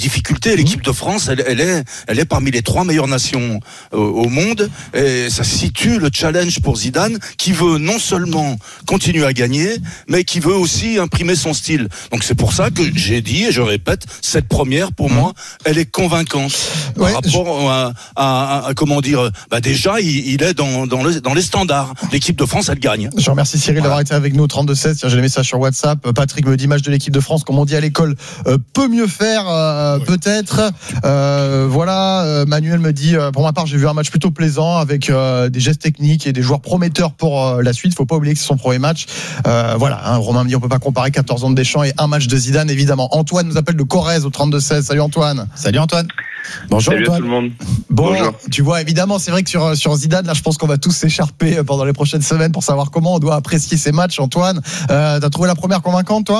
difficultés. L'équipe de France, elle est parmi les 3 meilleures nations au monde. Et ça situe le challenge pour Zidane, qui veut non seulement continuer à gagner, mais qui veut aussi imprimer son style. Donc c'est pour ça que j'ai dit, et je répète, cette première, pour moi, elle est convaincante. Par rapport à comment dire, déjà, il est dans les standards. L'équipe de France, elle gagne. Je remercie Cyril d'avoir été avec nous, 32-16. Tiens, j'ai les messages sur WhatsApp. Patrick me dit, match de l'équipe de France, comme on dit à l'école, peut mieux faire, peut-être. Manuel me dit, pour ma part, j'ai vu un match plutôt plaisant, avec des gestes techniques et des joueurs prometteurs pour la suite. Faut pas oublier que c'est son premier match. Romain me dit, on peut pas comparer 14 ans de Deschamps et un match de Zidane, évidemment. Antoine nous appelle de Corrèze au 32-16. Salut Antoine. Salut Antoine. Bonjour. Salut à tout le monde. Bonjour. Tu vois, évidemment, c'est vrai que sur Zidane, là, je pense qu'on va tous s'écharper pendant les prochaines semaines pour savoir comment on doit apprécier ces matchs. Antoine, t'as trouvé la première convaincante, toi ?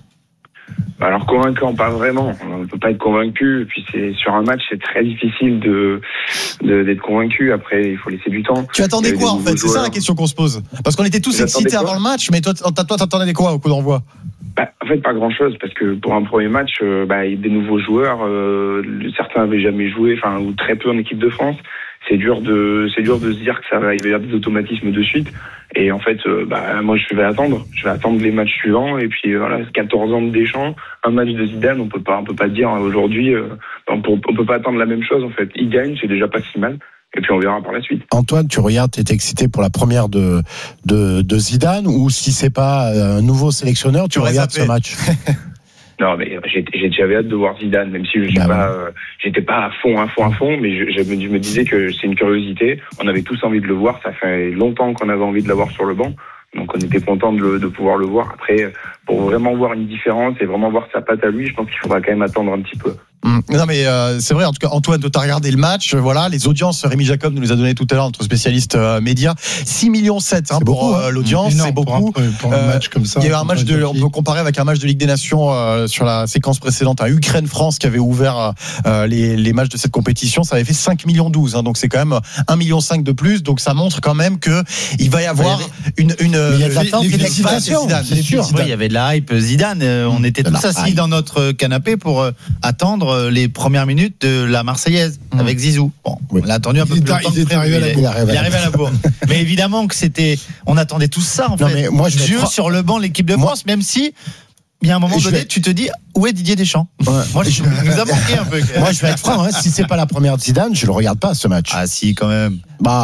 Alors convaincant, pas vraiment. On ne peut pas être convaincu. Et puis sur un match, c'est très difficile d'être convaincu. Après, il faut laisser du temps. Tu attendais quoi en fait ? C'est ça la question qu'on se pose. Parce qu'on était tous excités avant le match, mais toi, t'attendais quoi au coup d'envoi ? En fait, pas grand-chose, parce que pour un premier match, il y a des nouveaux joueurs. Certains n'avaient jamais joué, ou très peu en équipe de France. C'est dur de se dire que il va y avoir des automatismes de suite. Et en fait, moi, je vais attendre les matchs suivants. Et puis, 14 ans de Deschamps, un match de Zidane, on peut pas dire aujourd'hui, on peut pas attendre la même chose, en fait. Il gagne, c'est déjà pas si mal. Et puis on verra par la suite. Antoine, tu regardes, t'es excité pour la première de Zidane, ou si c'est pas un nouveau sélectionneur, tu regardes ce match? Non, mais j'avais hâte de voir Zidane, même si j'étais pas à fond, mais je me disais que c'est une curiosité. On avait tous envie de le voir. Ça fait longtemps qu'on avait envie de l'avoir sur le banc. Donc on était content de pouvoir le voir. Après, pour vraiment voir une différence et vraiment voir sa patte à lui, je pense qu'il faudra quand même attendre un petit peu. Non mais c'est vrai, en tout cas Antoine, tu as regardé le match, les audiences, Rémi Jacob nous les a donné tout à l'heure, notre spécialiste média, 6,7 millions pour beaucoup, l'audience, c'est beaucoup pour un match comme ça. Il y a eu un match on peut comparer avec un match de Ligue des Nations sur la séquence précédente, à Ukraine-France qui avait ouvert les matchs de cette compétition, ça avait fait 5,12 millions, donc c'est quand même 1,5 million de plus, donc ça montre quand même que il va y avoir une il y a de l'attente, une excitation, c'est sûr. Il y avait de la hype Zidane, on était tous assis dans notre canapé pour attendre les premières minutes de la Marseillaise avec Zizou. Bon, on l'a attendu un peu plus longtemps. Il est arrivé à la bourre. Mais évidemment que on attendait tout ça en fait. Mais moi, Dieu sur le banc l'équipe de France, même si il y a un moment donné, tu te dis où est Didier Deschamps ? Moi, il nous a manqué un peu. Moi, je vais être franc. Si c'est pas la première de Zidane, je le regarde pas ce match. Ah si, quand même.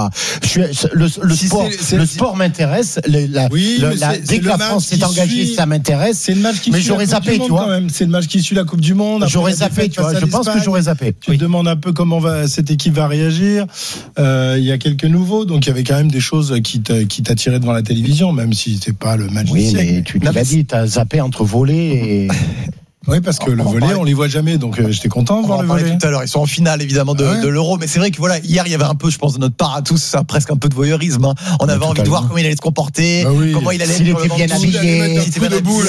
Le sport m'intéresse. Dès que la France s'est engagée, ça m'intéresse. C'est le match qui suit j'aurais zappé, tu vois. C'est le match qui suit la Coupe du Monde. J'aurais zappé, tu vois. Je pense que j'aurais zappé. Tu te demandes un peu comment cette équipe va réagir. Il y a quelques nouveaux, donc il y avait quand même des choses qui t'attiraient devant la télévision, même si c'est pas le match. Oui, mais tu l'as dit, t'as zappé entre volets et. Oui, parce que le volley, on les voit jamais, donc j'étais content de voir le volley. Tout à l'heure, ils sont en finale évidemment de l'Euro, mais c'est vrai que hier il y avait un peu, je pense, de notre part à tous, presque un peu de voyeurisme. On avait envie de voir comment il allait se comporter, comment il allait. S'il était bien habillé, s'il était debout.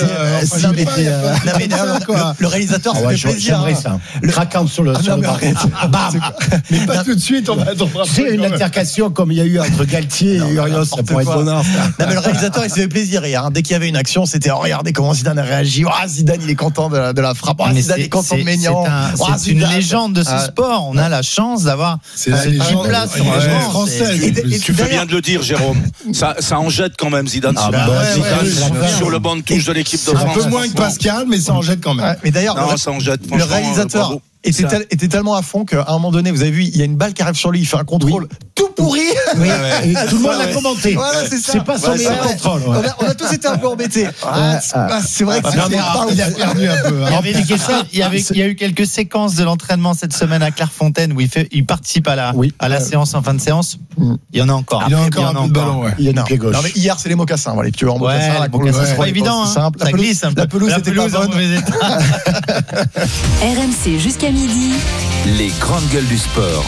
Le réalisateur se fait plaisir. J'aimerais ça. Craquant sur le banc. Mais pas tout de suite, on va attendre. C'est une altercation comme il y a eu entre Galtier et Urios, ça pourrait être bonheur. Non mais le réalisateur il se fait plaisir hier. Dès qu'il y avait une action, c'était regardez comment Zidane a réagi. Zidane il est content de la frappe. Zidane est content de Maignan. C'est une légende de ce sport. On a la chance d'avoir cette place sur le banc français. Tu fais bien de le dire, Jérôme. Ça en jette quand même, Zidane. Sur le banc de touche de l'équipe de France. Un peu moins que Pascal, mais ça en jette quand même. Mais d'ailleurs, ça en jette. Le réalisateur était tellement à fond qu'à un moment donné, vous avez vu, il y a une balle qui arrive sur lui, il fait un contrôle tout pourri. Oui. Et tout le monde l'a commenté. Voilà, c'est pas son meilleur contrôle. On a tous été un peu embêtés. C'est vrai que il a perdu un peu. Il y a eu quelques séquences de l'entraînement cette semaine à Clairefontaine où il participe à la séance en fin de séance. Il y en a encore. Il y a encore un peu de ballon. Il y a une pied gauche. Non mais hier c'est les mocassins, les pieds en mocassins. C'est pas évident. Ça glisse un peu. La pelouse était pas bonne. RMC jusqu'à midi. Les grandes gueules du sport.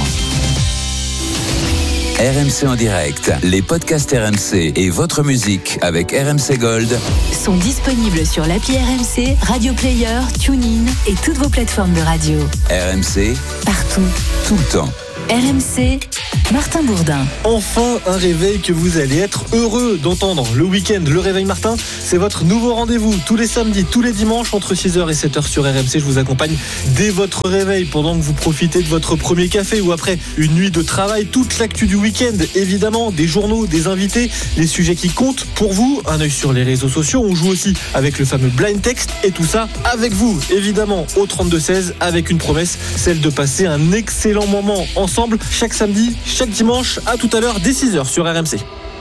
RMC en direct, les podcasts RMC et votre musique avec RMC Gold sont disponibles sur l'appli RMC, Radio Player, TuneIn et toutes vos plateformes de radio. RMC, partout, tout le temps. RMC, Martin Bourdin. Enfin un réveil que vous allez être heureux d'entendre. Le week-end, le réveil Martin, c'est votre nouveau rendez-vous. Tous les samedis, tous les dimanches, entre 6h et 7h sur RMC. Je vous accompagne dès votre réveil pendant que vous profitez de votre premier café ou après une nuit de travail. Toute l'actu du week-end, évidemment, des journaux, des invités, les sujets qui comptent pour vous. Un œil sur les réseaux sociaux. On joue aussi avec le fameux blind text et tout ça avec vous, évidemment, au 32-16 avec une promesse, celle de passer un excellent moment ensemble chaque samedi, chaque dimanche. À tout à l'heure dès 6h sur RMC.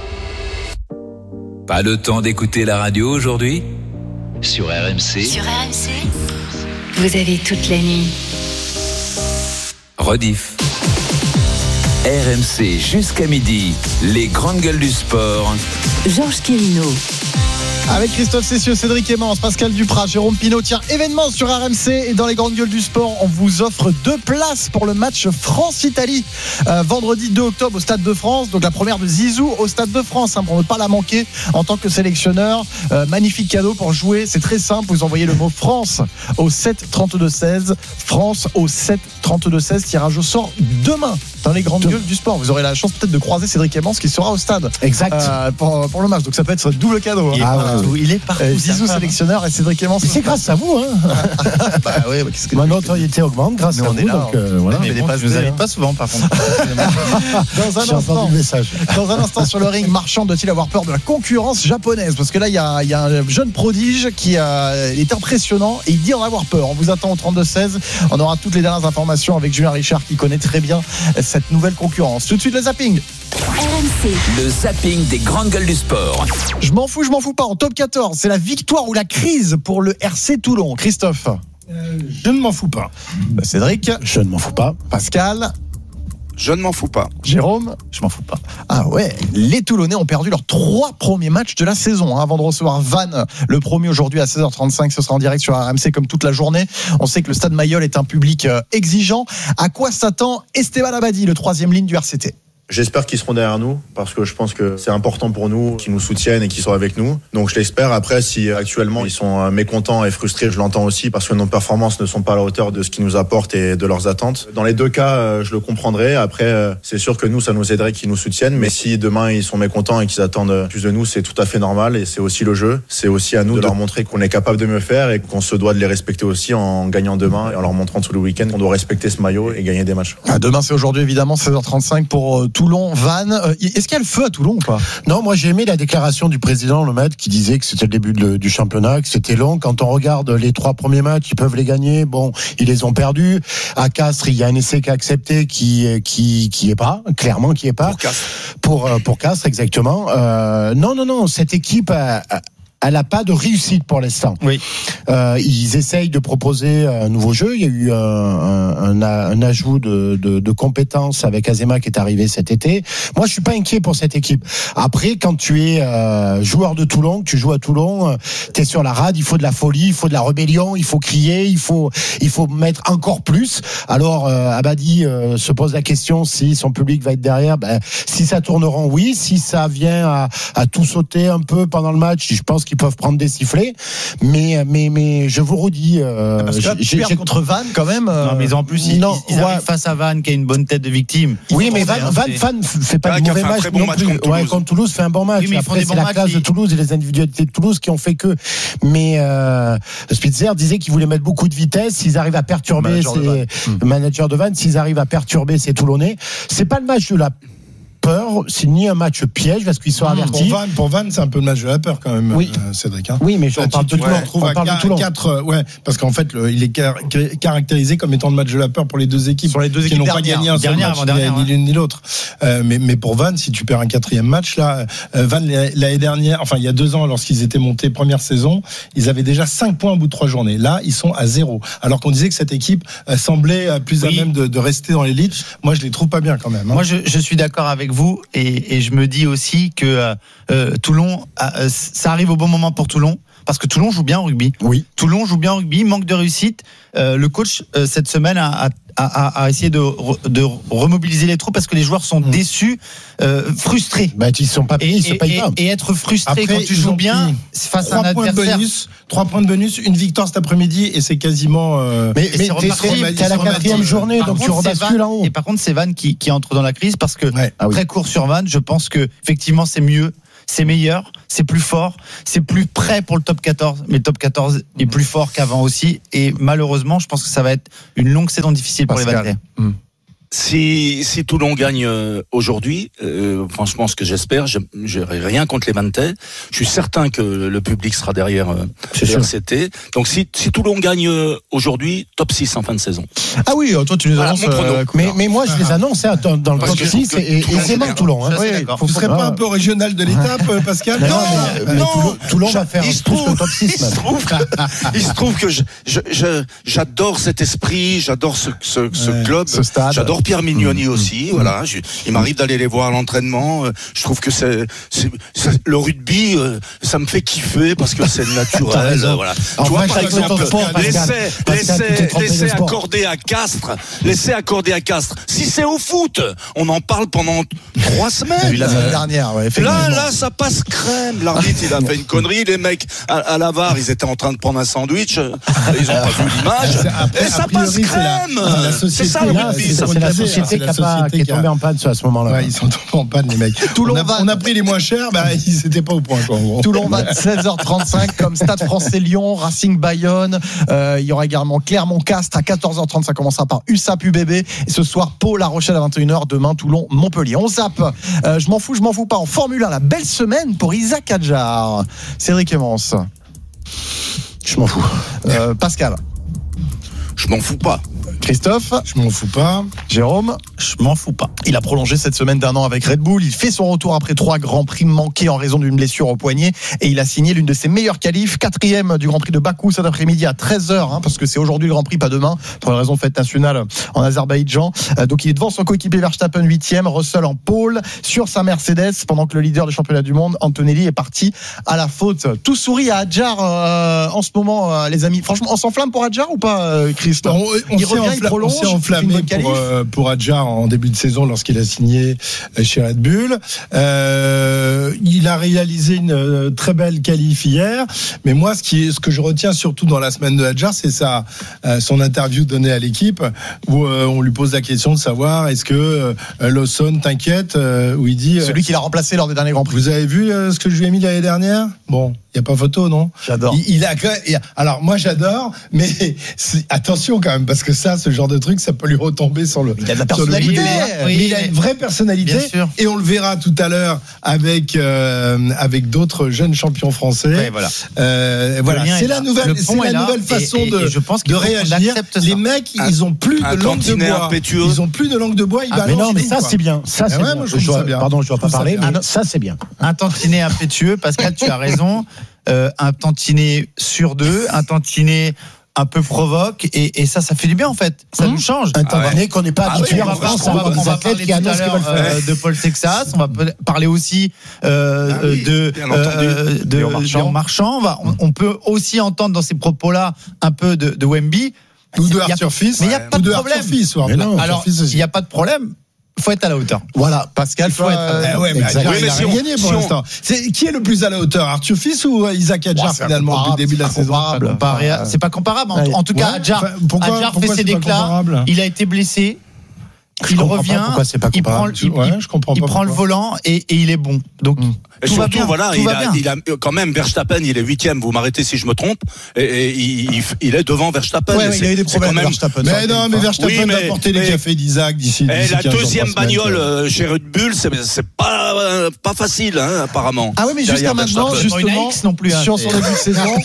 Pas le temps d'écouter la radio aujourd'hui ? Sur RMC. Sur RMC, vous avez toute la nuit. Rediff. RMC jusqu'à midi, les grandes gueules du sport. Georges Quirino. Avec Christophe Cessieux, Cédric Emmens, Pascal Duprat, Jérôme Pinault. Tiens, événement sur RMC et dans les grandes gueules du sport, on vous offre 2 places pour le match France-Italie. Vendredi 2 octobre au Stade de France. Donc la première de Zizou au Stade de France, pour ne pas la manquer en tant que sélectionneur. Magnifique cadeau pour jouer. C'est très simple. Vous envoyez le mot France au 7 32 16. France au 7 32 16. Tirage au sort demain dans les grandes gueules du sport. Vous aurez la chance peut-être de croiser Cédric Emmens qui sera au stade. Exact. Pour le match. Donc ça peut être double cadeau. Il est partout. Zizou sélectionneur et Cédric Emmens. C'est grâce à vous, hein. Bah oui, qu'est-ce que ma notoriété augmente grâce à vous. Là, donc, voilà. Mais bon, je vous invite pas souvent, par contre. Dans un instant sur le ring, Marchand doit-il avoir peur de la concurrence japonaise? Parce que là, il y a un jeune prodige qui est impressionnant et il dit en avoir peur. On vous attend au 32-16. On aura toutes les dernières informations avec Julien Richard qui connaît très bien cette nouvelle concurrence. Tout de suite, le zapping. RMC. Le zapping des grandes gueules du sport. Je m'en fous pas. En top 14, c'est la victoire ou la crise pour le RC Toulon. Christophe? Je ne m'en fous pas. Cédric? Je ne m'en fous pas. Pascal? Je ne m'en fous pas. Jérôme? Je m'en fous pas. Ah ouais, les Toulonnais ont perdu leurs 3 premiers matchs de la saison avant de recevoir Vannes. Le premier aujourd'hui à 16h35, ce sera en direct sur RMC comme toute la journée. On sait que le Stade Mayol est un public exigeant. À quoi s'attend Esteban Abadi, le 3e ligne du RCT? J'espère qu'ils seront derrière nous parce que je pense que c'est important pour nous qu'ils nous soutiennent et qu'ils soient avec nous. Donc je l'espère. Après, si actuellement ils sont mécontents et frustrés, je l'entends aussi parce que nos performances ne sont pas à la hauteur de ce qu'ils nous apportent et de leurs attentes. Dans les 2 cas, je le comprendrai. Après, c'est sûr que nous, ça nous aiderait qu'ils nous soutiennent. Mais si demain ils sont mécontents et qu'ils attendent plus de nous, c'est tout à fait normal et c'est aussi le jeu. C'est aussi à nous de leur montrer qu'on est capable de mieux faire et qu'on se doit de les respecter aussi en gagnant demain et en leur montrant tout le week-end qu'on doit respecter ce maillot et gagner des matchs. Demain, c'est aujourd'hui évidemment 16h35 pour Toulon, Vannes. Est-ce qu'il y a le feu à Toulon ou pas? Non, moi j'ai aimé la déclaration du président Lemaitre qui disait que c'était le début du championnat, que c'était long. Quand on regarde les 3 premiers matchs, ils peuvent les gagner. Bon, ils les ont perdus. À Castres, il y a un essai qui est accepté qui est pas, clairement qui est pas. Pour Castres, exactement. Non, cette équipe elle n'a pas de réussite pour l'instant. Oui. Ils essayent de proposer un nouveau jeu. Il y a eu un ajout de compétences avec Azema qui est arrivé cet été. Moi, je suis pas inquiet pour cette équipe. Après, quand tu es joueur de Toulon, que tu joues à Toulon, tu es sur la rade, il faut de la folie, il faut de la rébellion, il faut crier, il faut mettre encore plus. Alors, Abadi se pose la question si son public va être derrière. Si ça tourne rond, oui. Si ça vient à tout sauter un peu pendant le match, je pense qu'ils peuvent prendre des sifflets, mais je vous redis, parce que là, tu perds contre Vannes quand même. Non, mais en plus, ils arrivent face à Vannes qui a une bonne tête de victime. Oui, mais Vannes fait pas de mauvais match non plus. Contre Toulouse, fait un bon match. Oui, après, c'est la classe de Toulouse et les individualités de Toulouse qui ont fait que. Mais Spitzer disait qu'il voulait mettre beaucoup de vitesse. S'ils arrivent à perturber le manager de Vannes, s'ils arrivent à perturber ces Toulonnais, c'est pas le match de la peur, c'est ni un match piège parce qu'ils sont avertis. Pour Vannes, c'est un peu le match de la peur quand même, oui. Cédric. Oui, mais on parle de Toulon. On parle de Toulon. 4, parce qu'en fait, il est caractérisé comme étant le match de la peur pour les 2 équipes. Sur les 2 qui équipes n'ont pas gagné un seul match, ni l'une ni l'autre. Mais pour Vannes, si tu perds un 4e match, là, Vannes, l'année dernière, enfin, il y a 2 ans, lorsqu'ils étaient montés première saison, ils avaient déjà 5 points au bout de 3 journées. Là, ils sont à 0. Alors qu'on disait que cette équipe semblait plus à même de rester dans l'élite. Moi, je les trouve pas bien quand même. Moi, je suis d'accord avec vous et je me dis aussi que Toulon, ça arrive au bon moment pour Toulon. parce que Toulon joue bien au rugby. Oui. Toulon joue bien au rugby, manque de réussite. Le coach cette semaine a essayé de remobiliser les troupes parce que les joueurs sont déçus, frustrés. Bah, ils sont pas payés, ils se payent pas. Et être frustré Après, quand tu joues bien face à un adversaire. 3 points de bonus, une victoire cet après-midi et c'est quasiment. Mais t'es à la 4e journée, donc tu rebascules en haut. Et par contre, c'est Vannes qui entre dans la crise parce que Ah oui. très court sur Vannes, je pense que effectivement c'est mieux. C'est meilleur, c'est plus fort, c'est plus prêt pour le top 14. Mais le top 14 est plus fort qu'avant aussi. Et malheureusement, je pense que ça va être une longue saison difficile pour les Vannetais. Si Toulon gagne aujourd'hui, franchement, ce que j'espère, j'ai rien contre les Vannetais. Je suis certain que le public sera derrière CT. Donc si Toulon gagne aujourd'hui, top 6 en fin de saison. Ah oui, toi tu les annonces. Mais moi je les annonce dans le top 6 et c'est bon Toulon. Vous ne serez pas un peu régional de l'étape, Pascal? Non, Toulon va faire plus que top 6. Il se trouve que j'adore cet esprit, j'adore ce club, ce stade. J'adore Pierre Mignoni aussi, voilà. Il m'arrive d'aller les voir à l'entraînement. Je trouve que c'est le rugby, ça me fait kiffer parce que c'est naturel. Voilà. Tu vois, par exemple, l'essai accordé à Castres. Si c'est au foot, on en parle pendant 3 semaines. La semaine dernière, Là, ça passe crème. L'arbitre, il a fait une connerie. Les mecs à la VAR, ils étaient en train de prendre un sandwich. Ils ont pas vu l'image. Et ça passe crème. C'est ça le rugby. C'est la société qui est tombée en panne à ce moment-là. Ouais, ils sont tombés en panne, les mecs. On a pris les moins chers, ils n'étaient pas au point. Toulon va 16h35 comme Stade Français Lyon, Racing Bayonne. Il y aura également Clermont-Castres à 14h30. Ça commencera par USAP UBB. Et ce soir, Pau La Rochelle à 21h. Demain, Toulon Montpellier. On zappe. Je m'en fous pas. En Formule 1, la belle semaine pour Isaac Adjar. Cédric Emmons. Je m'en fous. Pascal. Je m'en fous pas. Christophe. Je m'en fous pas. Jérôme. Je m'en fous pas. Il a prolongé cette semaine d'1 an avec Red Bull. Il fait son retour après 3 grands prix manqués en raison d'une blessure au poignet. Et il a signé l'une de ses meilleures qualifs, 4e du Grand Prix de Bakou cet après-midi à 13h, parce que c'est aujourd'hui le Grand Prix, pas demain, pour une raison de fête nationale en Azerbaïdjan. Donc il est devant son coéquipier Verstappen 8e, Russell en pôle sur sa Mercedes, pendant que le leader du championnat du monde, Antonelli, est parti à la faute. Tout sourit à Adjar en ce moment, les amis. Franchement, on s'enflamme pour Adjar ou pas, Christophe? Il revient, il prolonge. On s'est enflammé pour Adjar en début de saison lorsqu'il a signé chez Red Bull. Il a réalisé une très belle qualif hier, mais moi ce que je retiens surtout dans la semaine de Adjar, c'est son interview donnée à l'équipe où on lui pose la question de savoir est-ce que Lawson t'inquiète, où il dit celui qui l'a remplacé lors des derniers Grands Prix. Vous avez vu ce que je lui ai mis l'année dernière? Bon, il n'y a pas photo, non? J'adore. Alors moi j'adore, mais attention quand même, parce que ce genre de truc, ça peut lui retomber sur le. Il a de la personnalité. Mais il a une vraie personnalité, et on le verra tout à l'heure avec d'autres jeunes champions français. Ouais, voilà. C'est la nouvelle façon de réagir. Les mecs, ils ont plus de langue de bois. Ils ont plus de langue de bois. Mais non, mais ça c'est bien. Ça c'est bien. Pardon, je dois pas parler, mais ça c'est bien. Un tantinet impétueux, Pascal, tu as raison. Un tantinet sur 2, un tantinet un peu provoque, et ça fait du bien en fait. Ça nous change. Un tantinet qu'on n'est pas habitué en France. On va parler tout à l'heure de Paul Sexas. On va parler aussi de Léon Marchand. On peut aussi entendre dans ces propos-là un peu de Wemby ou de Arthur Fils. Mais il n'y a pas de problème. Alors, il n'y a pas de problème. Faut être à la hauteur. Voilà, Pascal, faut être. Il a rien gagné pour l'instant. Qui est le plus à la hauteur, Arthur Fils ou Isaac Adjar finalement depuis le début de la saison? C'est pas comparable. En tout cas, Adjar fait ses déclats. Il a été blessé. Il revient, il prend le volant et il est bon. Donc et tout surtout, va bien. il a quand même Verstappen, il est 8e. Vous m'arrêtez si je me trompe. Et il est devant Verstappen. Il a eu des problèmes Verstappen. Mais non, mais Verstappen va porter les cafés d'Isaac d'ici. La deuxième bagnole chez Red Bull, c'est pas facile, apparemment. Ah oui, mais jusqu'à maintenant, justement, non plus. Sur son début de saison,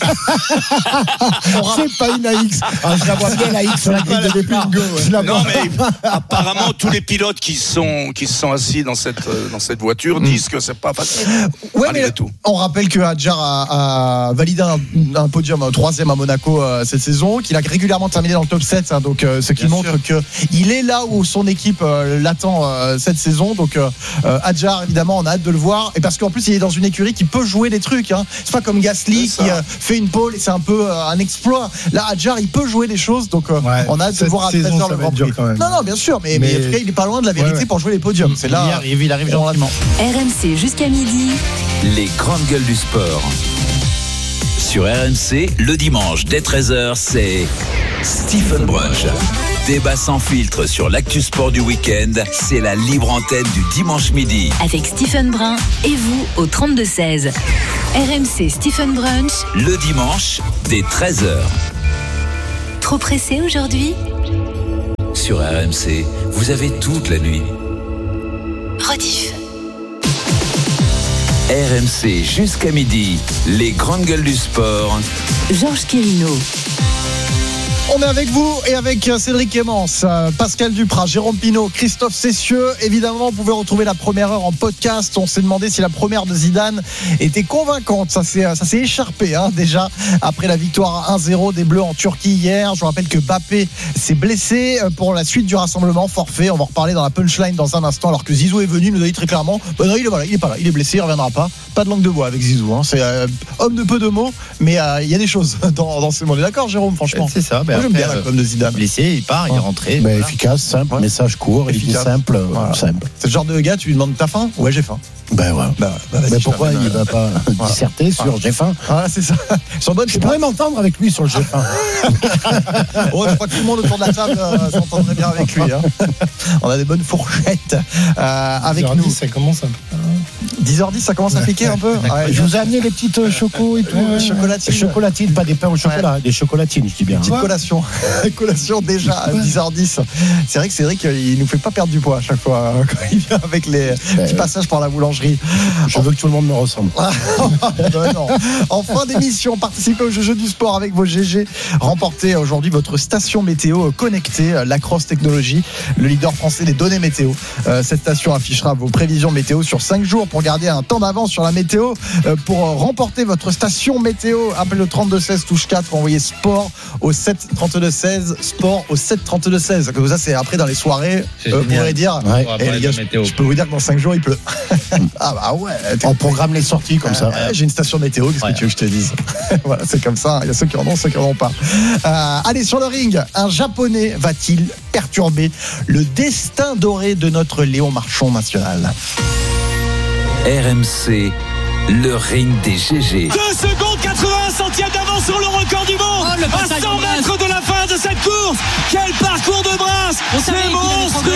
c'est pas une AX. Je la vois bien la X sur la grille de départ. Non, mais apparemment tous les pilotes qui sont assis dans cette voiture disent que c'est pas facile. Ouais, mais tout. On rappelle que Hadjar a validé un podium 3e à Monaco cette saison, qu'il a régulièrement terminé dans le top 7, hein, donc ce qui montre qu'il est là où son équipe l'attend cette saison. Donc Hadjar, évidemment, on a hâte de le voir, et parce qu'en plus il est dans une écurie qui peut jouer des trucs, hein. C'est pas comme Gasly qui fait une pole et c'est un peu un exploit. Là, Hadjar, il peut jouer des choses, donc on a hâte de voir à 13h le Grand Prix. Non, bien sûr, mais en tout cas, il est pas loin de la vérité pour jouer les podiums. C'est là, il arrive gentiment. RMC jusqu'à midi. Les grandes gueules du sport. Sur RMC, le dimanche dès 13h, c'est Stephen Brunch. Débat sans filtre sur l'actu sport du week-end, c'est la libre antenne du dimanche midi. Avec Stephen Brun et vous au 32-16. RMC Stephen Brunch. Le dimanche dès 13h. Trop pressé aujourd'hui ? Sur RMC, vous avez toute la nuit. Rediff. RMC jusqu'à midi, les grandes gueules du sport. Georges Quirino. On est avec vous et avec Cédric Clémence, Pascal Duprat, Jérôme Pinault, Christophe Cessieux. Évidemment, vous pouvez retrouver la première heure en podcast. On s'est demandé si la première de Zidane était convaincante. Ça s'est écharpé déjà après la victoire 1-0 des Bleus en Turquie hier. Je vous rappelle que Mbappé s'est blessé pour la suite du rassemblement, forfait. On va en reparler dans la punchline dans un instant, alors que Zizou est venu, il nous a dit très clairement non, il est pas là, il est blessé, il ne reviendra pas. Pas de langue de bois avec Zizou, hein. C'est homme de peu de mots, mais il y a des choses dans ces mots. D'accord, Jérôme, franchement. C'est ça. Moi, j'aime bien la com de Zidane. Blessé, il part, il est rentré. Voilà. Efficace, simple, message court, efficace. Simple. C'est le genre de gars, tu lui demandes t'as faim ? Ouais, j'ai faim. Ben ouais. Mais pourquoi il ne va pas disserter sur j'ai faim ? C'est ça. Je pourrais m'entendre avec lui sur le j'ai faim. Je crois que tout le monde autour de la table s'entendrait bien avec lui. On a des bonnes fourchettes avec 10h10, nous. ça commence un peu. 10h10, ça commence à piquer un peu. Je vous ai amené les petites chocos et tout. Chocolatines, pas des pains au chocolat, des chocolatines, je dis bien. Petite collation. Collation déjà à 10h10. C'est vrai que Cédric, il nous fait pas perdre du poids à chaque fois quand il vient avec les petits passages par la boulangerie. Je veux que tout le monde me ressemble. Non. En fin d'émission, participez au jeu du sport avec vos GG. Remportez aujourd'hui votre station météo connectée, Lacrosse Technologies, le leader français des données météo. Cette station affichera vos prévisions météo sur 5 jours pour garder un temps d'avance sur la météo. Pour remporter votre station météo, appelez le 32-16, touche 4, envoyez sport au 7-32-16, sport au 7-32-16. Comme ça, c'est après dans les soirées, vous pourrez dire, les gars, je peux vous dire que dans 5 jours, il pleut. Ah bah ouais. On programme les sorties comme ça. J'ai une station météo, qu'est-ce que tu veux que je te dise? Voilà, c'est comme ça. Il y a ceux qui en ont, ceux qui en ont pas. Allez, sur le ring, un Japonais va-t-il perturber le destin doré de notre Léon Marchand national? RMC, le ring des GG. 2 secondes 80 centièmes d'avance sur le record du monde. À 100 mètres de la fin de cette course. Quel parcours de brasse. C'est monstrueux.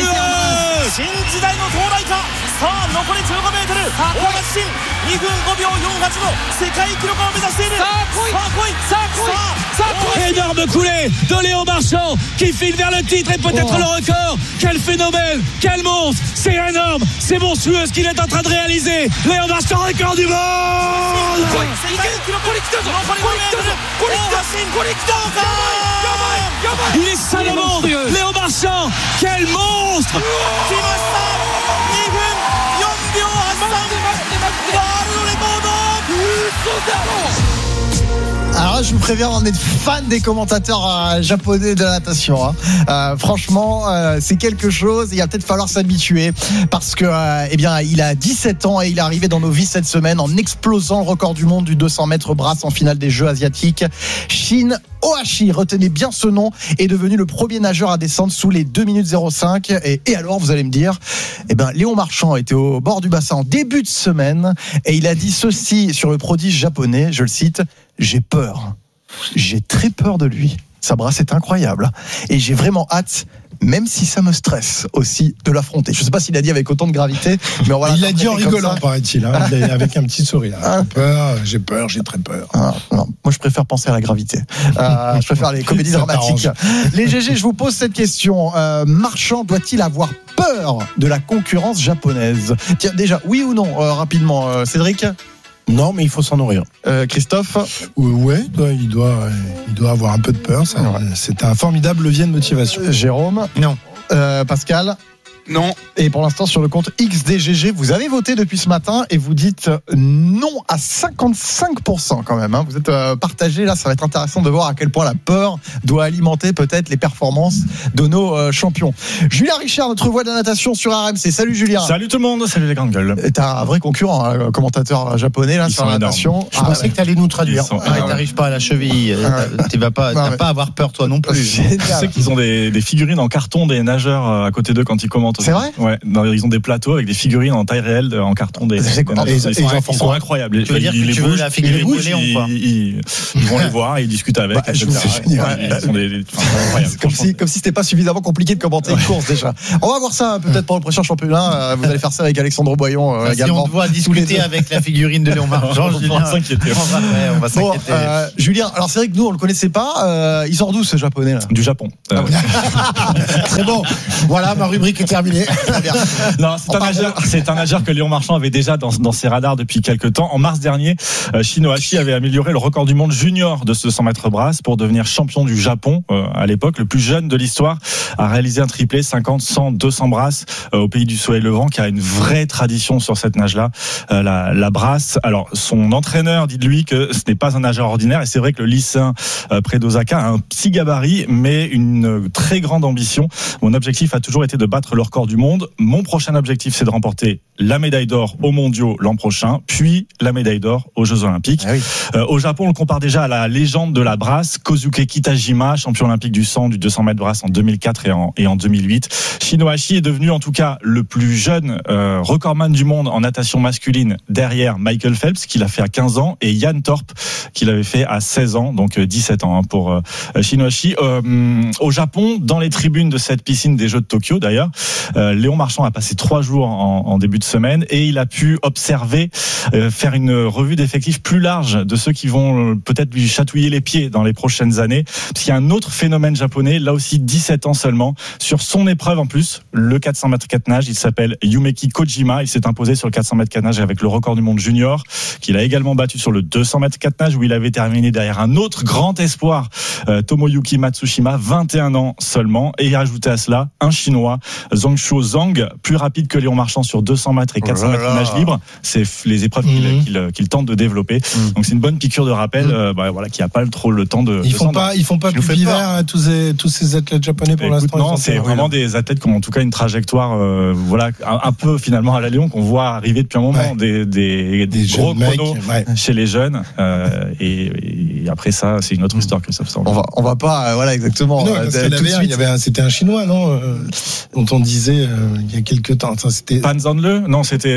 Énorme coulée de Léon Marchand qui file vers le titre et peut-être le record. Quel phénomène, quel monstre. C'est énorme, c'est monstrueux ce qu'il est en train de réaliser. Léon Marchand, record du monde. Il est Salomon, Léon Marchand, quel monstre. Alors là, je vous préviens, on est fan des commentateurs japonais de la natation. Franchement, c'est quelque chose. Il va peut-être falloir s'habituer parce que, il a 17 ans et il est arrivé dans nos vies cette semaine en explosant le record du monde du 200 mètres brasse en finale des Jeux asiatiques. Shin Ohashi, retenez bien ce nom, est devenu le premier nageur à descendre sous les 2 minutes 05. Et alors, vous allez me dire, Léon Marchand était au bord du bassin en début de semaine et il a dit ceci sur le prodige japonais, je le cite: j'ai peur. J'ai très peur de lui. Sa brasse est incroyable. Et j'ai vraiment hâte, même si ça me stresse aussi, de l'affronter. Je ne sais pas s'il a dit avec autant de gravité, mais on va il l'a dit en rigolant, paraît-il, avec un petit sourire. J'ai peur, j'ai très peur. Non. Moi, je préfère penser à la gravité. Je préfère les comédies dramatiques. Les GG, je vous pose cette question. Marchand doit-il avoir peur de la concurrence japonaise? Tiens, déjà, oui ou non, rapidement, Cédric? Non, mais il faut s'en nourrir. Christophe? Ouais, il doit avoir un peu de peur. C'est un formidable levier de motivation. Jérôme? Non. Pascal? Non. Et pour l'instant, sur le compte XDGG, vous avez voté depuis ce matin et vous dites non à 55% quand même. Vous êtes partagés. Là, ça va être intéressant de voir à quel point la peur doit alimenter peut-être les performances de nos champions. Julien Richard, notre voix de la natation sur RMC. Salut Julien. Salut tout le monde, salut les grandes gueules. T'as un vrai concurrent, un commentateur japonais là, sur la natation. Je pensais que t'allais nous traduire. T'arrives pas à la cheville. Tu vas pas avoir peur toi non plus. Je sais qu'ils ont des figurines en carton des nageurs à côté d'eux quand ils commentent. C'est vrai ? Ouais, ils ont des plateaux avec des figurines en taille réelle en carton des nageurs. Ils sont incroyables. Tu veux dire que tu veux la figurine de Léon, quoi. Ils vont les voir et ils discutent avec. Ils sont incroyables. Comme si c'était pas suffisamment compliqué de commenter une course déjà. On va voir ça peut-être pour le prochain championnat. Vous allez faire ça avec Alexandre Boyon également. Si on doit discuter avec la figurine de Léon Marchand, on va s'inquiéter. On va s'inquiéter. Julien, alors c'est vrai que nous on le connaissait pas. Il sort d'où ce japonais là ? Du Japon. Très bon. Voilà, ma rubrique est terminée. Non, c'est un nageur que Léon Marchand avait déjà dans ses radars depuis quelques temps. En mars dernier, Shinohashi avait amélioré le record du monde junior de ce 100 mètres brasse pour devenir champion du Japon à l'époque, le plus jeune de l'histoire, a réalisé un triplé 50, 100, 200 brasses au pays du soleil levant, qui a une vraie tradition sur cette nage-là, la brasse. Alors, son entraîneur dit de lui que ce n'est pas un nageur ordinaire, et c'est vrai que le lycéen près d'Osaka a un petit gabarit, mais une très grande ambition. Mon objectif a toujours été de battre le record du monde. Mon prochain objectif, c'est de remporter la médaille d'or aux mondiaux l'an prochain, puis la médaille d'or aux Jeux Olympiques. Au Japon, on le compare déjà à la légende de la brasse, Kozuke Kitajima, champion olympique du 100, du 200 mètres brasse en 2004 et en 2008. Shinohashi est devenu en tout cas le plus jeune recordman du monde en natation masculine derrière Michael Phelps, qu'il a fait à 15 ans, et Yann Thorpe, qu'il avait fait à 16 ans, donc 17 ans pour Shinohashi. Au Japon, dans les tribunes de cette piscine des Jeux de Tokyo d'ailleurs, Léon Marchand a passé 3 jours en début de semaine et il a pu observer, faire une revue d'effectifs plus large de ceux qui vont peut-être lui chatouiller les pieds dans les prochaines années. Parce qu'il y a un autre phénomène japonais, là aussi 17 ans seulement, sur son épreuve en plus, le 400 mètres 4 nage. Il s'appelle Yumeki Kojima. Il s'est imposé sur le 400 mètres 4 nage avec le record du monde junior, qu'il a également battu sur le 200 mètres 4 nage, où il avait terminé derrière un autre grand espoir, Tomoyuki Matsushima, 21 ans seulement. Et il a ajouté à cela un chinois, Zhongshuo Zhang, plus rapide que Léon Marchand sur 200 mètres et 400 mètres de nage libre. C'est les épreuves qu'il tente de développer. Donc c'est une bonne piqûre de rappel, qui a pas trop le temps de. Ils font pas plus vert tous ces athlètes japonais pour l'instant. Non, c'est vraiment des athlètes qui ont en tout cas une trajectoire, un peu finalement à la Léon, qu'on voit arriver depuis un moment, des gros chronos chez les jeunes. Et après ça, c'est une autre histoire que ça. On va pas, exactement. Non, c'était un chinois, non, dont on disait il y a quelques temps. C'était Pan Zandle. Non, c'était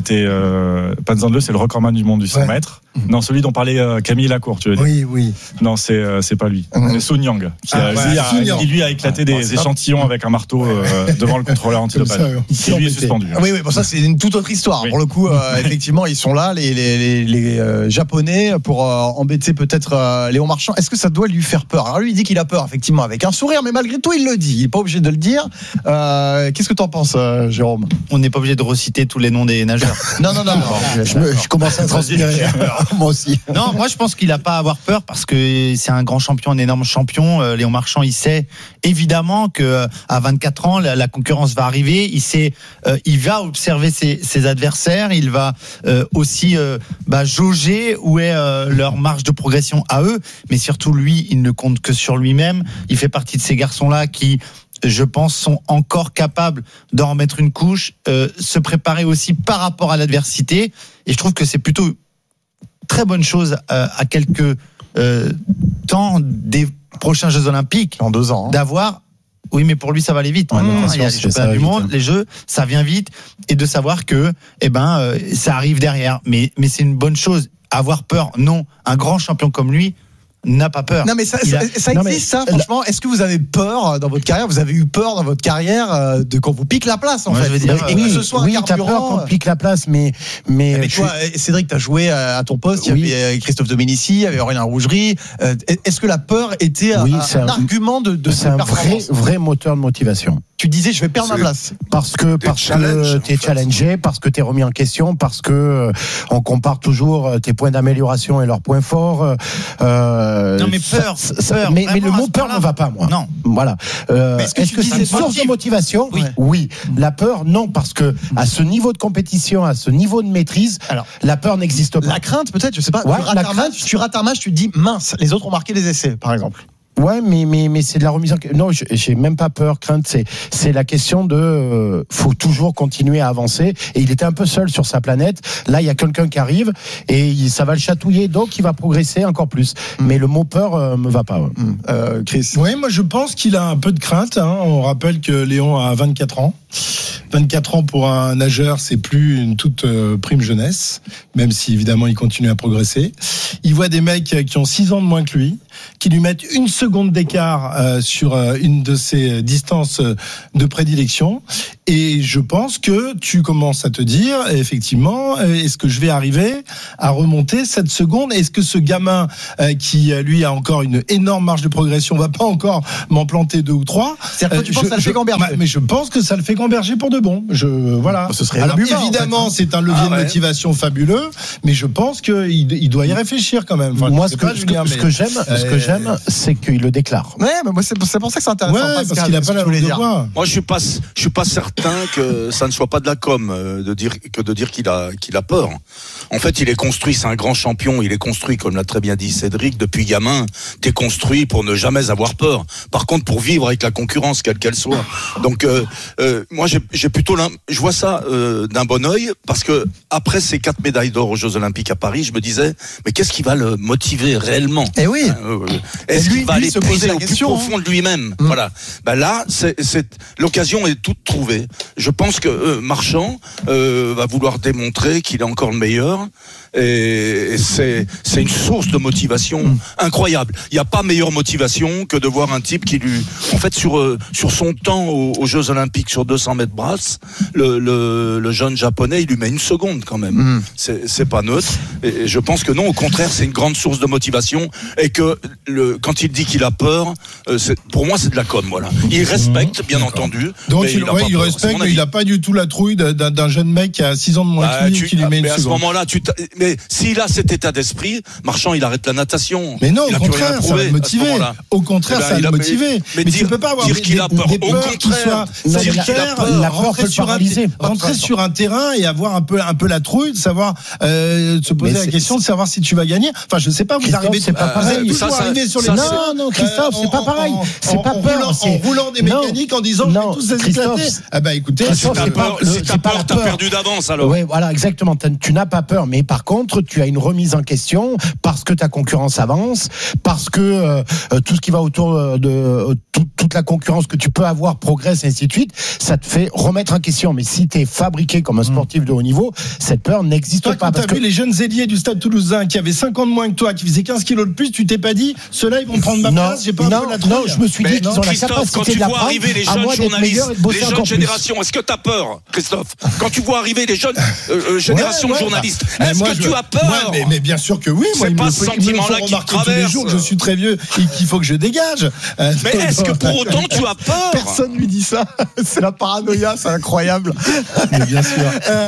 Pan Zandle, c'est le recordman du monde du 100 mètres. Non, celui dont parlait Camille Lacour, tu veux dire. Oui. Non, c'est pas lui. C'est Sun Yang qui lui a éclaté des échantillons avec un marteau devant le contrôleur antidopage. Et lui est suspendu. Oui, bon, ça c'est une toute autre histoire. Pour le coup, effectivement, ils sont là, les Japonais, pour embêter peut-être Léon Marchand. Est-ce que ça doit lui faire peur ? Alors lui, il dit qu'il a peur, effectivement, avec un sourire, mais malgré tout, il le dit. Il n'est pas obligé de le dire. Qu'est-ce que t'en penses, Jérôme ? On n'est pas obligé de reciter tous les noms des nageurs. Non. Je commence à transpirer. Moi aussi. Non, moi je pense qu'il n'a pas à avoir peur parce que c'est un grand champion, un énorme champion. Léon Marchand, il sait évidemment que à 24 ans, la concurrence va arriver. Il sait, il va observer ses adversaires. Il va aussi jauger où est leur marge de progression à eux. Mais surtout, lui, il ne compte que sur lui-même. Il fait partie de ces garçons-là qui, je pense, sont encore capables d'en remettre une couche, se préparer aussi par rapport à l'adversité. Et je trouve que c'est plutôt très bonne chose à quelques temps des prochains Jeux Olympiques. En 2 ans. D'avoir. Oui, mais pour lui, ça va aller vite. Il y a les championnats du monde, les Jeux, ça vient vite. Et de savoir que, ça arrive derrière. Mais c'est une bonne chose. Avoir peur, non. Un grand champion comme lui n'a pas peur. Non mais ça existe, ça, franchement. Est-ce que vous avez peur dans votre carrière ? Vous avez eu peur dans votre carrière de quand vous pique la place, en fait. Je veux dire, et que ce soit un carburant. T'as peur quand on pique la place, mais toi, Cédric, t'as joué à ton poste. Il y avait Christophe Domenici, il y avait Aurélien Rougerie. Est-ce que la peur était un argument de c'est un vrai moteur de motivation. tu disais je vais perdre ma place. Parce que t'es challengé, parce que t'es remis en question, parce que on compare toujours tes points d'amélioration et leurs points forts. Non mais peur. Mais le mot peur ne va pas, moi. Non. Voilà. Est-ce que c'est une source de motivation ? Oui. La peur, non, parce que à ce niveau de compétition, à ce niveau de maîtrise, alors, la peur n'existe pas. La crainte, peut-être, je sais pas. Ouais, tu rates un match, tu te dis mince, les autres ont marqué des essais, par exemple. Ouais, mais c'est de la remise en question. Non, j'ai même pas peur, crainte. C'est la question de, faut toujours continuer à avancer. Et il était un peu seul sur sa planète. Là, il y a quelqu'un qui arrive et ça va le chatouiller, donc il va progresser encore plus. Mais le mot peur me va pas. Ouais. Chris. Oui, moi je pense qu'il a un peu de crainte. On rappelle que Léon a 24 ans. 24 ans pour un nageur, c'est plus une toute prime jeunesse, même si évidemment il continue à progresser. Il voit des mecs qui ont 6 ans de moins que lui, qui lui mettent une seconde d'écart sur une de ses distances de prédilection. Et je pense que tu commences à te dire, effectivement, est-ce que je vais arriver à remonter cette seconde ? Est-ce que ce gamin qui, lui, a encore une énorme marge de progression, va pas encore m'en planter 2 ou 3 ? C'est-à-dire que tu penses que ça le fait gamberger ? Mais je pense que ça le fait gamberger pour de bon. Voilà. Ce serait alors évidemment, en fait, c'est un levier de motivation fabuleux, mais je pense qu'il doit y réfléchir quand même. Enfin, moi, ce que j'aime, c'est qu'il le déclare. Ouais, mais moi, c'est pour ça que c'est intéressant. Ouais, parce qu'il a pas la langue de bois. Moi, je suis pas certain que ça ne soit pas de la com de dire qu'il a peur. En fait, il est construit, c'est un grand champion. Il est construit, comme l'a très bien dit Cédric, depuis gamin. T'es construit pour ne jamais avoir peur. Par contre, pour vivre avec la concurrence, quelle qu'elle soit. Donc, moi, j'ai plutôt je vois ça d'un bon œil, parce que après ces 4 médailles d'or aux Jeux Olympiques à Paris, je me disais, mais qu'est-ce qui va le motiver réellement ? Eh oui. Est-ce qu'il va aller se poser au plus profond de lui-même ? Voilà. Là, l'occasion est toute trouvée. Je pense que Marchand va vouloir démontrer qu'il est encore le meilleur. Et c'est une source de motivation incroyable. Il n'y a pas meilleure motivation que de voir un type qui lui, en fait, sur son temps aux Jeux Olympiques sur 200 mètres brasse, le jeune japonais, il lui met 1 seconde quand même. C'est pas neutre. Et je pense que non, au contraire, c'est une grande source de motivation, et que quand il dit qu'il a peur, pour moi, c'est de la com. Voilà. Il respecte, bien entendu. Donc il respecte, mais il n'a pas du tout la trouille d'un jeune mec qui a 6 ans de moins que lui, qui lui met 1 seconde. À ce moment-là, mais s'il a cet état d'esprit, Marchand, il arrête la natation. Mais non, au contraire, ça va le motiver. Au contraire, ça va le motiver. Mais tu peux pas avoir dire qu'il a peur. Au contraire, la peur peut le paralyser. Rentrer sur un terrain et avoir un peu la trouille de savoir se poser la question de savoir si tu vas gagner. Enfin, je sais pas, vous arrivez, c'est pas pareil. Arriver sur les non, Christophe, c'est pas pareil. C'est pas peur. En roulant des mécaniques, en disant je vais tous les éclater. Ah bah écoutez, si t'as peur, t'as perdu d'avance alors. Oui, voilà, exactement. Tu n'as pas peur, mais par contre, tu as une remise en question parce que ta concurrence avance, parce que tout ce qui va autour de toute la concurrence que tu peux avoir progresse, et ainsi de suite. Ça te fait remettre en question. Mais si tu es fabriqué comme un sportif de haut niveau, cette peur n'existe pas. Quand tu as vu les jeunes ailiers du Stade Toulousain qui avaient 5 ans de moins que toi, qui faisaient 15 kilos de plus, tu t'es pas dit ceux-là ils vont prendre ma place, j'ai pas un peu la trouille. Non, je me suis dit qu'ils ont la capacité quand tu de la vois prendre, arriver les jeunes journalistes, les jeunes générations, est-ce que tu as peur, Christophe ? Quand tu vois arriver les jeunes générations de journalistes, est-ce que tu as peur ? Mais bien sûr que oui. C'est pas ce sentiment-là qui te traverse. Tous les jours, je suis très vieux et qu'il faut que je dégage. Mais est-ce que pour autant tu as peur ? Personne lui dit ça. C'est la paranoïa, c'est incroyable. Mais bien sûr.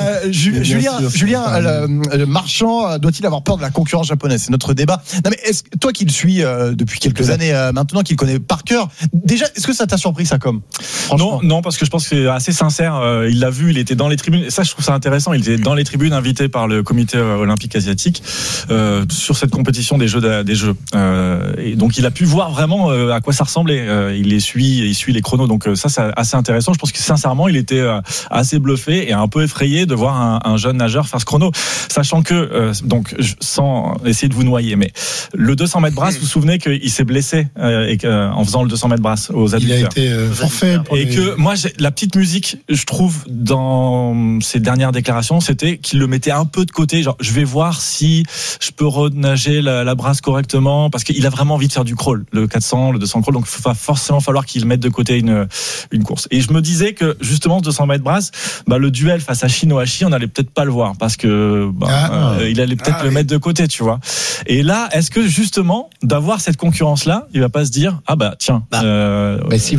Julien, le Marchand doit-il avoir peur de la concurrence japonaise ? C'est notre débat. Non, mais toi qui le suis depuis quelques années maintenant, qui le connais par cœur, déjà, est-ce que ça t'a surpris ça comme ? Non, parce que je pense que c'est assez sincère. Il l'a vu, il était dans les tribunes. Et ça, je trouve ça intéressant. Il était dans les tribunes, invité par le comité olympique asiatique sur cette compétition des Jeux. Et donc, il a pu voir vraiment à quoi ça ressemblait. Il suit les chronos. Donc, ça, c'est assez intéressant. Je pense que sincèrement, il était assez bluffé et un peu effrayé de voir un jeune nageur faire ce chrono, sachant que sans essayer de vous noyer, mais le 200 mètres brasse, vous vous souvenez qu'il s'est blessé en faisant le 200 mètres brasse aux adducteurs. Il a été forfait. Que moi, la petite musique, je trouve, dans ses dernières déclarations, c'était qu'il le mettait un peu de côté. Genre, je vais voir si je peux renager la brasse correctement, parce qu'il a vraiment envie de faire du crawl, le 400, le 200 crawl, donc il va forcément falloir qu'il mette de côté une course. Et je me disais que justement, ce 200 mètres brasse, le duel face à Shinohashi, on allait peut-être pas le voir, parce que il allait peut-être le mettre de côté, tu vois. Et là, est-ce que justement, d'avoir cette concurrence-là, il va pas se dire, s'il va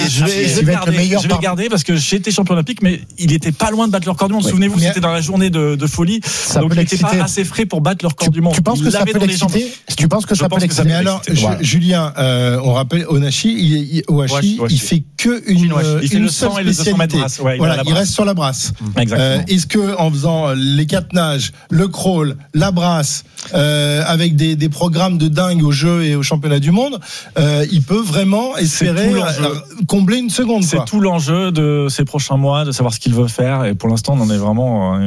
je vais le garder parce que j'ai été champion olympique, mais il était pas loin de battre le record du monde. Souvenez-vous, c'était dans la journée de folie, donc il n'était pas assez frais pour battre le record du monde. Tu penses que ça peut l'exciter? Tu penses que ça peut l'exciter? Mais alors, Julien, on rappelle Onashi, il fait que une seule spécialité. Voilà, il reste sur la brasse. Est-ce que en faisant les 4 nages, le crawl, la brasse, avec des programmes de dingue aux Jeux et aux championnats du monde, il peut vraiment espérer combler une seconde. C'est tout l'enjeu de ces prochains mois, de savoir ce qu'il veut faire. Et pour l'instant, on en est vraiment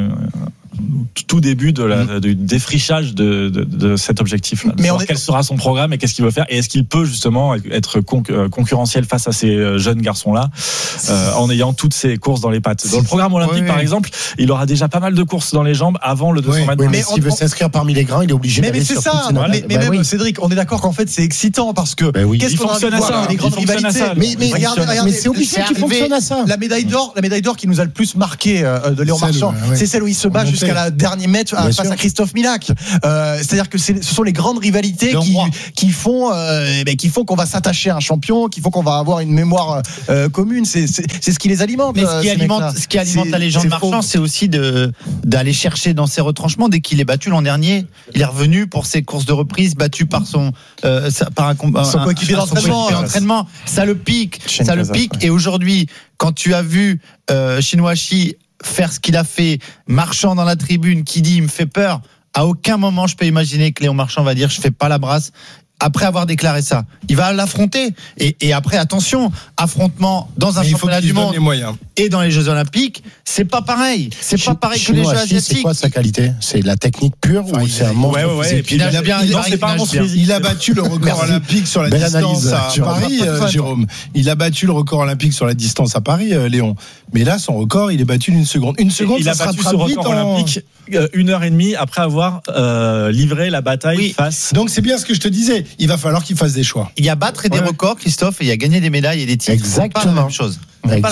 tout début du défrichage de cet objectif-là. Mais quel sera son programme et qu'est-ce qu'il veut faire, et est-ce qu'il peut justement être concurrentiel face à ces jeunes garçons-là, en ayant toutes ces courses dans les pattes. Dans le programme olympique, par exemple, il aura déjà pas mal de courses dans les jambes avant le 200 mètres. Mais s'il veut s'inscrire parmi les grands, il est obligé d'aller sur ça. Mais même Cédric, on est d'accord qu'en fait c'est excitant parce que qu'est-ce qu'on fonctionne à ça, les grandes rivalités. Mais regardez, c'est obligé qu'il fonctionne à ça. La médaille d'or qui nous a le plus marqué de Léon Marchand, c'est celle où il se bat jusqu'à la dernière mètre face à Christophe Milak. C'est-à-dire que ce sont les grandes rivalités qui font qu'on va s'attacher à un champion, qui font qu'on va avoir une mémoire commune. C'est ce qui les alimente. Mais ce qui alimente la légende Marchand, c'est aussi d'aller chercher dans ses retranchements. Dès qu'il est battu l'an dernier, il est revenu pour ses courses de reprise, battu par son coéquipier d'entraînement. Ça le pique. Et aujourd'hui, quand tu as vu Shinohashi faire ce qu'il a fait, Marchand dans la tribune qui dit il me fait peur, à aucun moment je peux imaginer que Léon Marchand va dire je fais pas la brasse. Après avoir déclaré ça, il va l'affronter. Et après, attention, affrontement dans un championnat du monde et dans les Jeux Olympiques, c'est pas pareil. C'est pas pareil que les Jeux asiatiques. C'est quoi sa qualité? C'est la technique pure ou c'est un monstre? Et puis il a battu le record olympique sur la distance à Paris, Jérôme. Il a battu le record olympique sur la distance à Paris, Léon. Mais là, son record, il est battu d'une seconde. Une seconde, il a battu ce record olympique 1h30 après avoir livré la bataille face. Donc c'est bien ce que je te disais. Il va falloir qu'il fasse des choix. Il y a battre des records, Christophe, et il y a gagné des médailles et des titres. Exactement. C'est pas la même chose.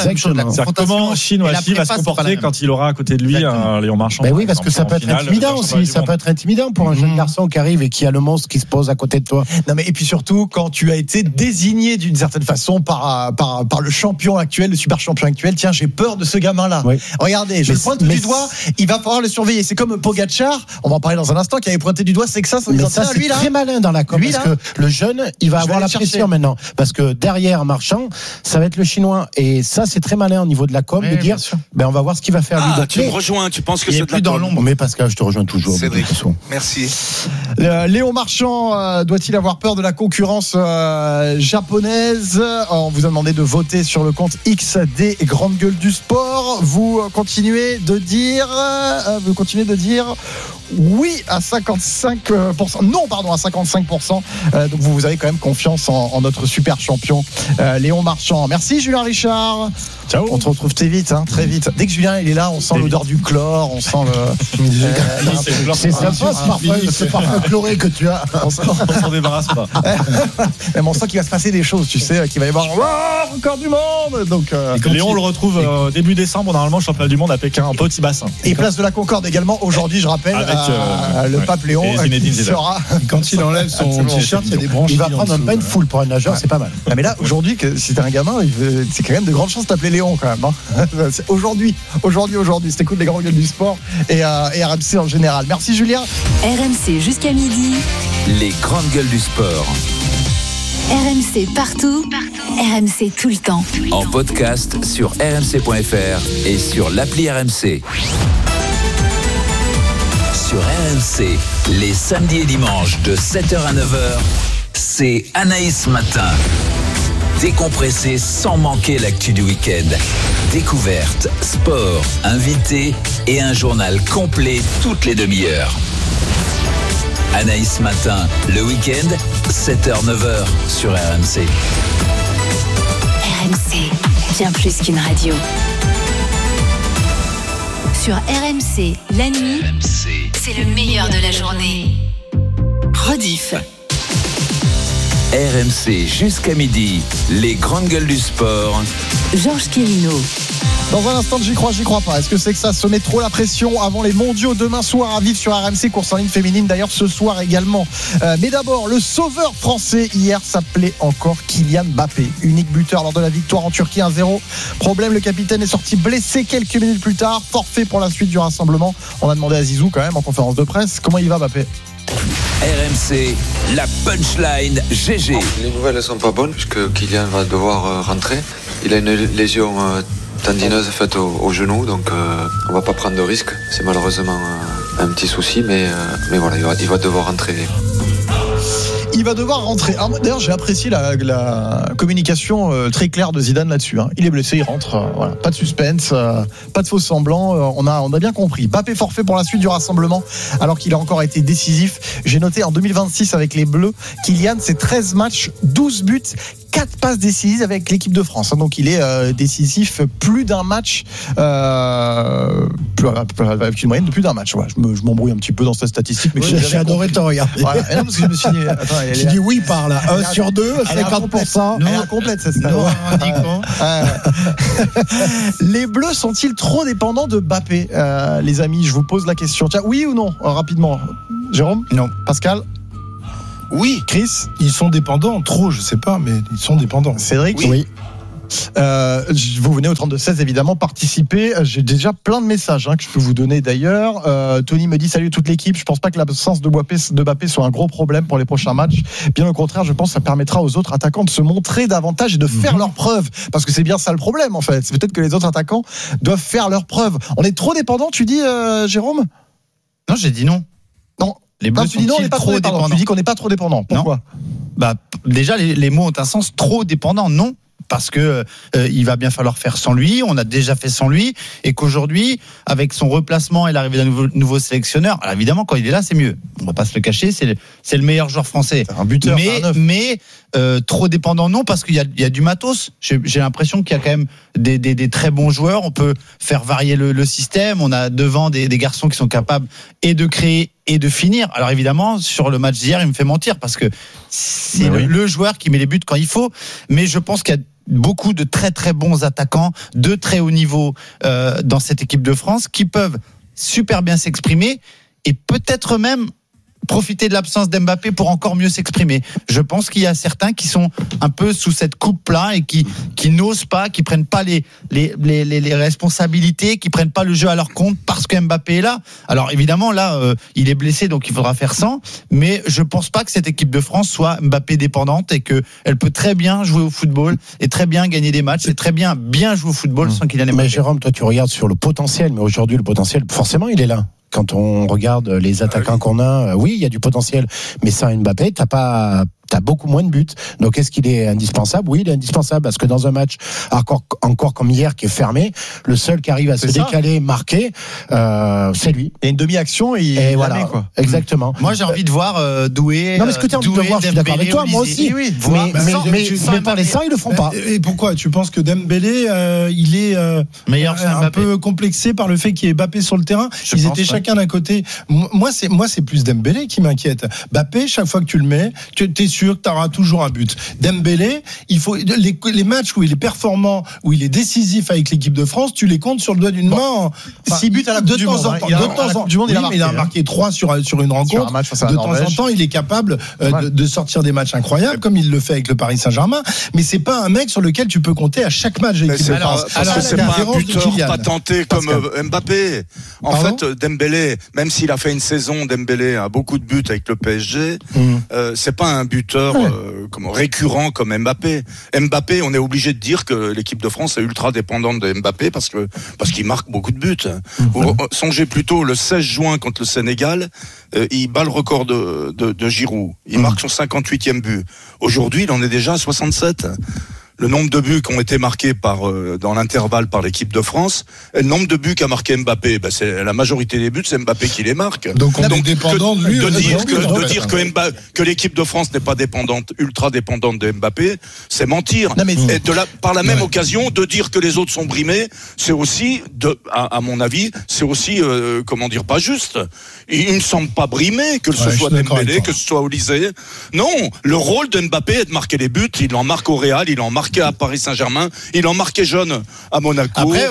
Comment Shinohashi va se comporter quand il aura à côté de lui un Léon Marchand? Oui, parce que ça peut être intimidant aussi. Ça peut être intimidant pour un jeune garçon qui arrive et qui a le monstre qui se pose à côté de toi. Non, mais et puis surtout quand tu as été désigné d'une certaine façon par le champion actuel, le super champion actuel. Tiens, j'ai peur de ce gamin-là. Regardez, je le pointe du doigt. Il va falloir le surveiller. C'est comme Pogacar. On va en parler dans un instant. Qui avait pointé du doigt. C'est que ça. Mais ça, c'est très malin dans la com. Parce que le jeune, il va avoir la pression maintenant. Parce que derrière Marchand, ça va être le chinois. Et ça, c'est très malin au niveau de la com de dire, on va voir ce qu'il va faire lui. Tu me rejoins, tu penses que c'est de la dans l'ombre. Mais Pascal, je te rejoins toujours. Cédric, merci. Léon Marchand doit-il avoir peur de la concurrence japonaise? On vous a demandé de voter sur le compte X des grandes gueules du sport. Vous continuez de dire oui à 55%. Non, pardon, à 55%. Donc vous avez quand même confiance en notre super champion Léon Marchand. Merci Julien Richard. Ciao. On te retrouve très vite. Dès que Julien il est là, on sent l'odeur du chlore, on sent c'est sympa ce parfum chloré que tu as. On s'en débarrasse pas. Mais on sent qu'il va se passer des choses, tu sais, qu'il va y avoir record du monde. Donc Léon le retrouve début décembre, normalement championnat du monde à Pékin, en petit bassin. Et place de la Concorde également aujourd'hui, je rappelle, avec le pape Léon qui sera. Quand il enlève son t-shirt, il y a des branches. Il va prendre un pain full pour un nageur, c'est pas mal. Mais là aujourd'hui, si t'es un gamin, c'est quand même de grandes chances de t'appeler Léon quand même. Aujourd'hui, c'était les grandes gueules du sport et RMC en général. Merci Julien. RMC jusqu'à midi. Les grandes gueules du sport. RMC partout. RMC tout le temps. En podcast sur rmc.fr et sur l'appli RMC. Sur RMC, les samedis et dimanches de 7h à 9h, c'est Anaïs Matin. Décompressé sans manquer l'actu du week-end. Découverte, sport, invités et un journal complet toutes les demi-heures. Anaïs Matin, le week-end, 7h-9h sur RMC. RMC, bien plus qu'une radio. Sur RMC, la nuit, c'est le meilleur de la journée. Rediff. RMC jusqu'à midi, les grandes gueules du sport. Georges Quirino. Dans un instant, j'y crois pas. Est-ce que c'est que ça se met trop la pression avant les mondiaux demain soir à vivre sur RMC, course en ligne féminine d'ailleurs ce soir également. Mais d'abord, le sauveur français hier s'appelait encore Kylian Mbappé. Unique buteur lors de la victoire en Turquie 1-0. Problème, le capitaine est sorti blessé quelques minutes plus tard. Forfait pour la suite du rassemblement. On a demandé à Zizou quand même en conférence de presse. Comment il va Mbappé ? RMC, la punchline GG. Les nouvelles ne sont pas bonnes puisque Kylian va devoir rentrer. Il a une lésion tendineuse faite au genou, donc on va pas prendre de risque. C'est malheureusement un petit souci, mais voilà, il va devoir rentrer. Il va devoir rentrer. D'ailleurs, j'ai apprécié la communication très claire de Zidane là-dessus. Il est blessé, il rentre. Voilà. Pas de suspense, pas de faux semblants. On a bien compris. Mbappé forfait pour la suite du rassemblement, alors qu'il a encore été décisif. J'ai noté en 2026 avec les Bleus, Kylian, c'est 13 matchs, 12 buts, 4 passes décisives avec l'équipe de France. Donc il est décisif plus d'un match, avec une moyenne de plus d'un match. Ouais, je m'embrouille un petit peu dans cette statistique. Mais j'ai adoré te regarder. Voilà. Non, parce que je me suis dit, j'ai dit oui par là. 1 sur 2, 50%. Elle est complète cette stat. Les Bleus sont-ils trop dépendants de Mbappé, les amis? Je vous pose la question. Tiens, oui ou non, rapidement. Jérôme? Non. Pascal? Oui. Chris? Ils sont dépendants, trop, je sais pas, mais ils sont dépendants. Cédric? Oui. Vous venez au 32-16 évidemment participer. J'ai déjà plein de messages que je peux vous donner d'ailleurs. Tony me dit salut toute l'équipe. Je pense pas que l'absence de Mbappé soit un gros problème pour les prochains matchs. Bien au contraire, je pense que ça permettra aux autres attaquants de se montrer davantage et de faire leurs preuves. Parce que c'est bien ça le problème en fait. C'est peut-être que les autres attaquants doivent faire leurs preuves. On est trop dépendant, tu dis Jérôme? Non, j'ai dit non. Non. Les Bleus tu dis non, on n'est pas trop dépendant. Tu dis qu'on n'est pas trop dépendant. Pourquoi? Déjà, les mots ont un sens. Trop dépendant, non. Parce que il va bien falloir faire sans lui. On a déjà fait sans lui, et qu'aujourd'hui, avec son replacement et l'arrivée d'un nouveau sélectionneur, alors évidemment, quand il est là, c'est mieux. On va pas se le cacher, c'est le meilleur joueur français. C'est un buteur. Mais trop dépendant, non, parce qu'il y a du matos. J'ai l'impression qu'il y a quand même des très bons joueurs. On peut faire varier le système. On a devant des garçons qui sont capables et de créer et de finir. Alors évidemment, sur le match d'hier, il me fait mentir parce que c'est le joueur qui met les buts quand il faut. Mais je pense qu'il y a beaucoup de très très bons attaquants de très haut niveau dans cette équipe de France qui peuvent super bien s'exprimer et peut-être même profiter de l'absence d'Mbappé pour encore mieux s'exprimer. Je pense qu'il y a certains qui sont un peu sous cette coupe-là et qui n'osent pas, qui prennent pas les responsabilités, qui prennent pas le jeu à leur compte parce que Mbappé est là. Alors évidemment là, il est blessé donc il faudra faire sans, mais je pense pas que cette équipe de France soit Mbappé dépendante et que elle peut très bien jouer au football et très bien gagner des matchs et très bien jouer au football sans qu'il en ait. Mais Jérôme, toi tu regardes sur le potentiel, mais aujourd'hui le potentiel, forcément il est là. Quand on regarde les attaquants qu'on a, oui, il y a du potentiel, mais sans Mbappé, t'as beaucoup moins de buts. Donc est-ce qu'il est indispensable? Oui, il est indispensable parce que dans un match encore comme hier qui est fermé, le seul qui arrive à se décaler, marquer, c'est lui. Et une demi-action et voilà, met, quoi. Exactement. Moi j'ai envie de voir Doué. Non mais ce que tu as envie de voir, je suis d'accord avec toi, moi aussi. Oui. Mais par les sangs, ils le font pas. Et pourquoi? Tu penses que Dembélé, il est meilleur un peu complexé par le fait qu'il y ait Mbappé sur le terrain? Ils étaient chacun d'un côté. Moi c'est plus Dembélé qui m'inquiète. Mbappé, chaque fois que tu le mets, t'es sûr que tu auras toujours un but. Dembélé, il faut les matchs où il est performant, où il est décisif avec l'équipe de France, tu les comptes sur le doigt d'une main. 6 buts à la Coupe du Monde. Il a marqué 3 sur une rencontre. De temps en temps, il est capable de sortir des matchs incroyables, comme il le fait avec le Paris Saint-Germain. Mais c'est pas un mec sur lequel tu peux compter à chaque match de l'équipe de France. Parce que c'est pas un buteur patenté comme Mbappé. En fait, Dembélé, même s'il a fait une saison, Dembélé a beaucoup de buts avec le PSG. C'est pas un buteur récurrent comme Mbappé. Mbappé, on est obligé de dire que l'équipe de France est ultra dépendante de Mbappé parce qu'il marque beaucoup de buts. Songez plutôt le 16 juin contre le Sénégal, il bat le record de Giroud. Il marque son 58e but. Aujourd'hui, il en est déjà à 67. le nombre de buts qui ont été marqués dans l'intervalle par l'équipe de France, et le nombre de buts qu'a marqué Mbappé, c'est la majorité des buts, c'est Mbappé qui les marque. Donc on est dépendant de lui. De dire que l'équipe de France n'est pas ultra dépendante de Mbappé, c'est mentir. Et par la même occasion, de dire que les autres sont brimés, c'est aussi, à mon avis, c'est aussi, pas juste. Il ne semble pas brimé, que ce soit Dembélé, que ce soit Olysée. Non, le rôle de Mbappé est de marquer les buts. Il en marque au Real, il en marquait à Paris Saint-Germain, il en marquait jeune à Monaco. Après,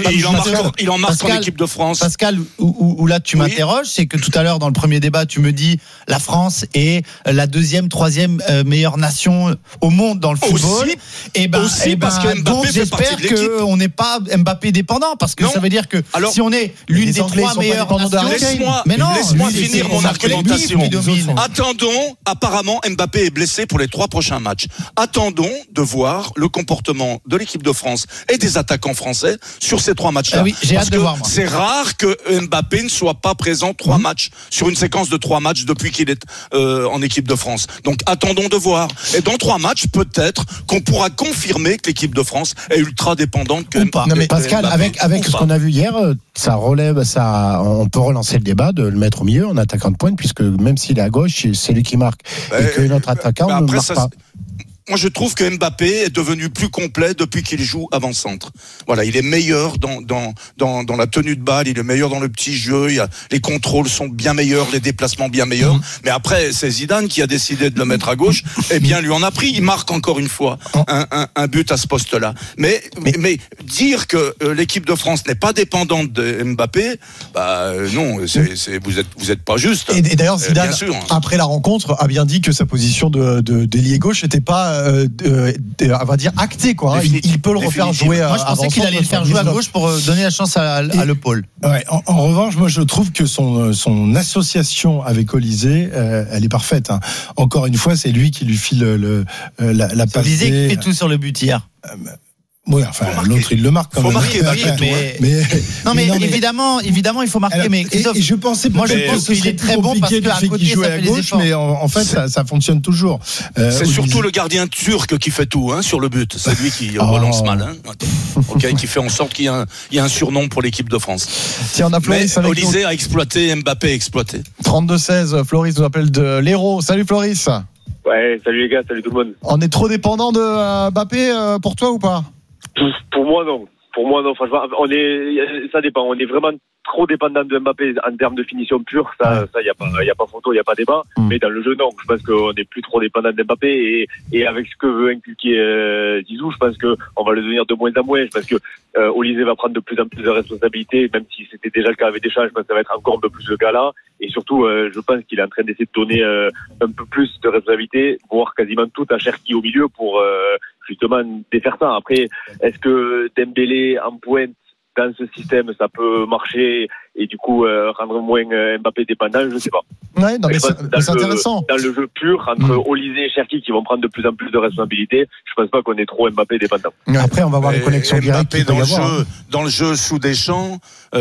il en marque en équipe de France. Pascal, où là tu m'interroges, c'est que tout à l'heure dans le premier débat, tu me dis la France est la deuxième, troisième meilleure nation au monde dans le football. Parce que Mbappé fait partie de l'équipe. J'espère qu'on n'est pas Mbappé dépendant, parce que ça veut dire que si on est l'une des trois meilleures nations, laisse-moi finir mon argumentation. Attendons, apparemment Mbappé est blessé pour les 3 prochains matchs. Attendons de voir le comportement de l'équipe de France et des attaquants français sur ces 3 matchs-là. J'ai hâte de voir. C'est rare que Mbappé ne soit pas présent 3 matchs sur une séquence de 3 matchs depuis qu'il est en équipe de France. Donc attendons de voir. Et dans 3 matchs, peut-être qu'on pourra confirmer que l'équipe de France est ultra dépendante que Mbappé. Non mais Pascal, avec ce qu'on a vu hier, ça relève, on peut relancer le débat de le mettre au milieu en attaquant de pointe, puisque même s'il est à gauche, c'est lui qui marque et que notre attaquant ne marque pas. Moi, je trouve que Mbappé est devenu plus complet depuis qu'il joue avant-centre. Voilà, il est meilleur dans la tenue de balle, il est meilleur dans le petit jeu, les contrôles sont bien meilleurs, les déplacements bien meilleurs. Mais après, c'est Zidane qui a décidé de le mettre à gauche. Eh bien, lui en a pris. Il marque encore une fois un but à ce poste-là. Mais dire que l'équipe de France n'est pas dépendante de Mbappé, non, vous êtes pas juste. Et d'ailleurs, Zidane, après la rencontre, a bien dit que sa position d'ailier gauche n'était pas on va dire acté, quoi. Il peut le refaire jouer. Moi, je pensais qu'il allait le faire jouer à gauche pour donner la chance à Le Paul. Ouais, en revanche, moi, je trouve que son association avec Olysée, elle est parfaite. Hein. Encore une fois, c'est lui qui lui file la passe. Olysée qui fait tout sur le but hier. Oui, enfin, l'autre, il le marque quand même. Mais évidemment, il faut marquer. Mais Christophe, je pense qu'il est très bon parce qu'à côté, il joue à gauche, mais en fait, ça fonctionne toujours. C'est surtout le gardien turc qui fait tout, sur le but. C'est lui qui relance mal, qui fait en sorte qu'il y a un surnom pour l'équipe de France. Tiens, on a Floris avec nous. Olysée a exploité, Mbappé a exploité. 32-16, Floris nous appelle de l'Hérault. Salut Floris. Ouais, salut les gars, salut tout le monde. On est trop dépendant de Mbappé pour toi ou pas? Pour moi, non. Franchement, ça dépend. On est vraiment trop dépendant de Mbappé en termes de finition pure. Ça, y a pas photo, y a pas débat. Mais dans le jeu, non. Je pense qu'on est plus trop dépendant de Mbappé et avec ce que veut inculquer Zizou, je pense que on va le devenir de moins en moins. Je pense que Olysée va prendre de plus en plus de responsabilités, même si c'était déjà le cas avec Deschamps. Je pense que ça va être encore un peu plus le cas là. Et surtout, je pense qu'il est en train d'essayer de donner un peu plus de responsabilité, voire quasiment tout à Cherki au milieu pour justement défaire ça. Après, est-ce que Dembélé en pointe dans ce système, ça peut marcher et du coup rendre moins Mbappé dépendant, je ne sais pas. Ouais, non, mais c'est intéressant. Dans le jeu pur, entre Olysée et Cherki qui vont prendre de plus en plus de responsabilités, je ne pense pas qu'on est trop Mbappé dépendant. Après, on va voir les connexions directes. Mbappé dans le jeu sous Deschamps,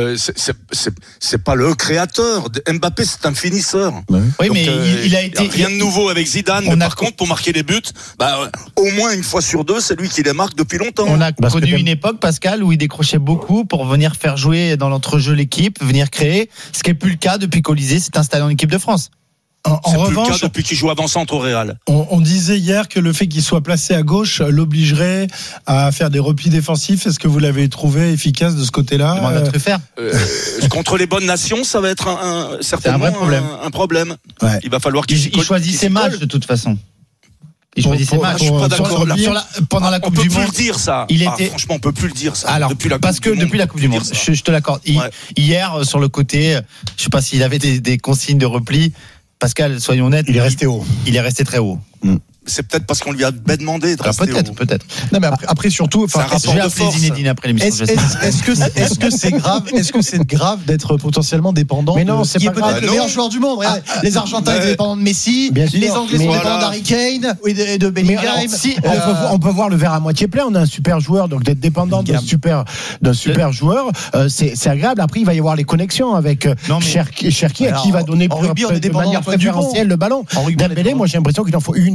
c'est pas le créateur. Mbappé, c'est un finisseur. Oui, donc, mais il a été rien de nouveau avec Zidane. Mais par contre, pour marquer les buts, au moins une fois sur 2, c'est lui qui les marque depuis longtemps. On a connu une époque, Pascal, où il décrochait beaucoup pour venir faire jouer dans l'entrejeu l'équipe, venir créer, ce qui n'est plus le cas depuis qu'Olysée s'est installé en équipe de France. En revanche, plus le cas depuis qu'il joue avant-centre au Real. On disait hier que le fait qu'il soit placé à gauche l'obligerait à faire des replis défensifs. Est-ce que vous l'avez trouvé efficace de ce côté-là? Contre les bonnes nations, ça va être certainement un problème. Ouais. Il va falloir qu'il choisit ses matchs de toute façon. Il choisit ses matchs. Je suis pas d'accord. Pendant la Coupe du Monde, on peut plus le dire ça. Franchement, on peut plus le dire ça. Alors, depuis la Coupe du Monde, je te l'accorde. Hier, sur le côté, je sais pas s'il avait des consignes de repli. Pascal, soyons honnêtes, il est resté haut. Il est resté très haut. C'est peut-être parce qu'on lui a demandé de rester haut. Peut-être. Non, mais après surtout, je vais appeler Zinedine après l'émission. Est-ce que c'est grave? Est-ce que c'est grave d'être potentiellement dépendant? Mais non, c'est pas grave. Le meilleur joueur du monde. Les Argentins étaient dépendants de Messi, les Anglais sont dépendants d'Harry Kane et de Bellingham. On peut voir le verre à moitié plein. On a un super joueur, donc d'être dépendant d'un super joueur, c'est agréable. Après, il va y avoir les connexions avec Cherki, à qui va donner de manière préférentielle le ballon. Dembélé, moi j'ai l'impression qu'il en faut 1-2 occasions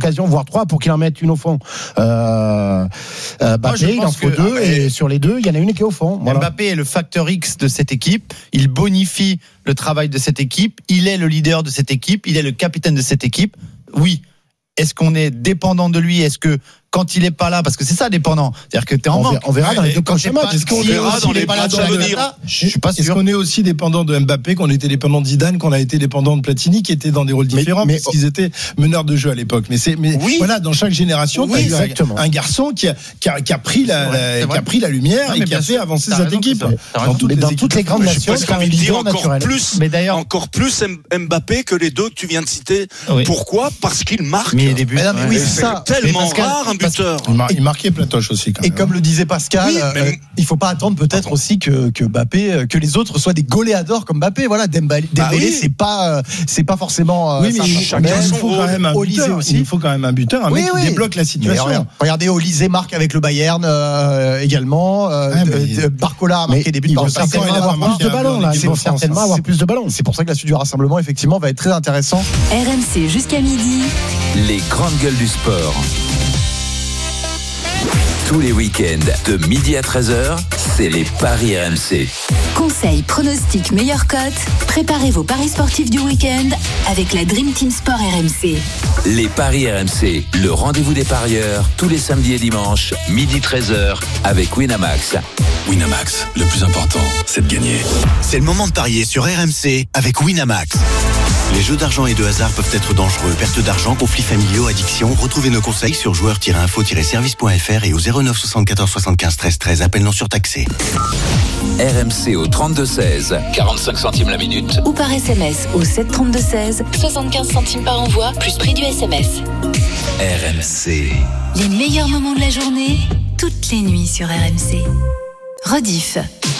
occasions, voire 3, pour qu'il en mette une au fond. Mbappé, il en faut 2, et sur les 2, il y en a une qui est au fond. Voilà. Mbappé est le facteur X de cette équipe. Il bonifie le travail de cette équipe. Il est le leader de cette équipe. Il est le capitaine de cette équipe. Oui. Est-ce qu'on est dépendant de lui? Est-ce que quand il est pas là, parce que c'est ça dépendant, c'est-à-dire que t'es en manque. On verra dans les deux prochains matchs. Est-ce qu'on verra dans les matchs à venir? Je suis pas sûr. Est-ce qu'on est aussi dépendant de Mbappé, qu'on était dépendant de Zidane, qu'on a été dépendant de Platini, qui étaient dans des rôles différents, parce qu'ils étaient meneurs de jeu à l'époque. Mais oui. Voilà, dans chaque génération, t'as eu un garçon qui a pris la lumière et qui a fait avancer cette équipe. Dans toutes les grandes nations, c'est un leader naturel. Encore plus Mbappé que les deux que tu viens de citer. Pourquoi? Parce qu'il marque. Mais les buts. C'est tellement rare un buteur. Il marquait Platoche aussi. Et comme le disait Pascal, il faut pas attendre peut-être aussi que Mbappé, que les autres soient des goléadors comme Mbappé. Voilà, Dembélé, c'est pas forcément. Oui, mais chacun son rôle. Il faut quand même un buteur, un mec qui débloque la situation. Regardez, Olysée marque avec le Bayern également. Barcola a marqué des buts. Ils vont certainement avoir plus de ballons là. Ils vont certainement avoir plus de ballons. C'est pour ça que la suite du rassemblement effectivement va être très intéressant. RMC jusqu'à midi. Les grandes gueules du sport. Tous les week-ends, de midi à 13h, c'est les paris RMC. Conseils, pronostics, meilleures cotes. Préparez vos paris sportifs du week-end avec la Dream Team Sport RMC. Les paris RMC, le rendez-vous des parieurs, tous les samedis et dimanches, midi 13h, avec Winamax. Winamax, le plus important, c'est de gagner. C'est le moment de parier sur RMC avec Winamax. Les jeux d'argent et de hasard peuvent être dangereux. Perte d'argent, conflits familiaux, addiction. Retrouvez nos conseils sur joueurs-info-service.fr et au 09 74 75 13 13. Appel non surtaxé. RMC au 32-16, 45 centimes la minute. Ou par SMS au 732-16, 75 centimes par envoi, plus prix du SMS. RMC. Les meilleurs moments de la journée, toutes les nuits sur RMC. Rediff.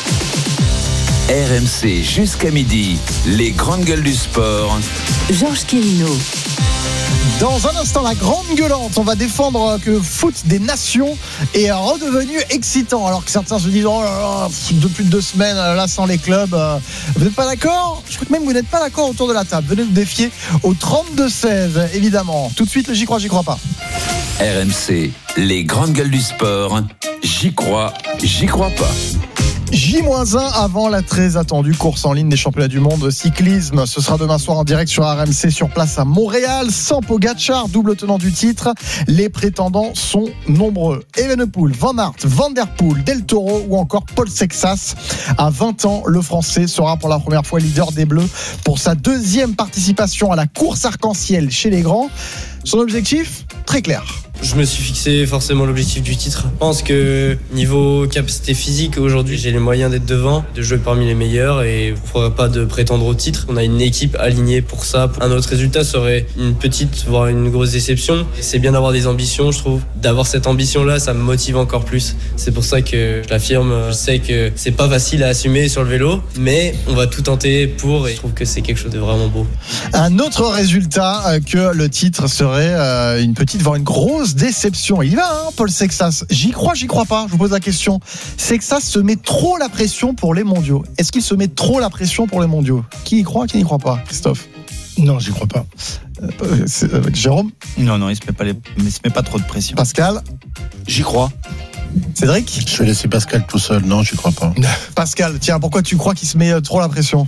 RMC jusqu'à midi, les grandes gueules du sport. Georges Quirino. Dans un instant, la grande gueulante, on va défendre que le foot des nations est redevenu excitant. Alors que certains se disent, oh là là, depuis 2 semaines, là, sans les clubs. Vous n'êtes pas d'accord? Je crois que même vous n'êtes pas d'accord autour de la table. Venez nous défier au 32-16, évidemment. Tout de suite, le j'y crois pas. RMC, les grandes gueules du sport. J'y crois pas. J-1 avant la très attendue course en ligne des championnats du monde de cyclisme. Ce sera demain soir en direct sur RMC sur place à Montréal. Sans Pogacar, double tenant du titre. Les prétendants sont nombreux. Evenepoel, Van Aert, Van Der Poel, Del Toro ou encore Paul Sexas. À 20 ans, le Français sera pour la première fois leader des Bleus pour sa 2e participation à la course arc-en-ciel chez les grands. Son objectif, très clair. Je me suis fixé forcément l'objectif du titre. Je pense que niveau capacité physique, aujourd'hui, j'ai les moyens d'être devant, de jouer parmi les meilleurs et pourquoi pas de prétendre au titre. On a une équipe alignée pour ça. Un autre résultat serait une petite, voire une grosse déception. C'est bien d'avoir des ambitions, je trouve. D'avoir cette ambition-là, ça me motive encore plus. C'est pour ça que je l'affirme. Je sais que c'est pas facile à assumer sur le vélo, mais on va tout tenter pour et je trouve que c'est quelque chose de vraiment beau. Un autre résultat que le titre serait une petite, voire une grosse déception. Il y va, Paul Sexas. J'y crois pas. Je vous pose la question. Sexas se met trop la pression pour les mondiaux. Est-ce qu'il se met trop la pression pour les mondiaux? Qui y croit, qui n'y croit pas? Christophe? Non, j'y crois pas. Jérôme? Non, il se met pas trop de pression. Pascal? J'y crois. Cédric? Je vais laisser Pascal tout seul. Non, j'y crois pas. Pascal, tiens, pourquoi tu crois qu'il se met trop la pression?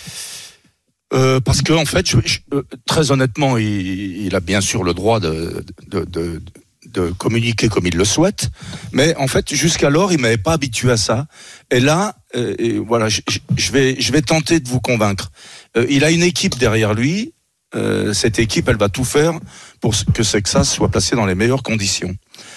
Parce que en fait, très honnêtement, il a bien sûr le droit de communiquer comme il le souhaite, mais en fait, jusqu'alors, il m'avait pas habitué à ça. Et là, voilà, je vais tenter de vous convaincre. Il a une équipe derrière lui. Cette équipe, elle va tout faire pour que Sexas soit placé dans les meilleures conditions.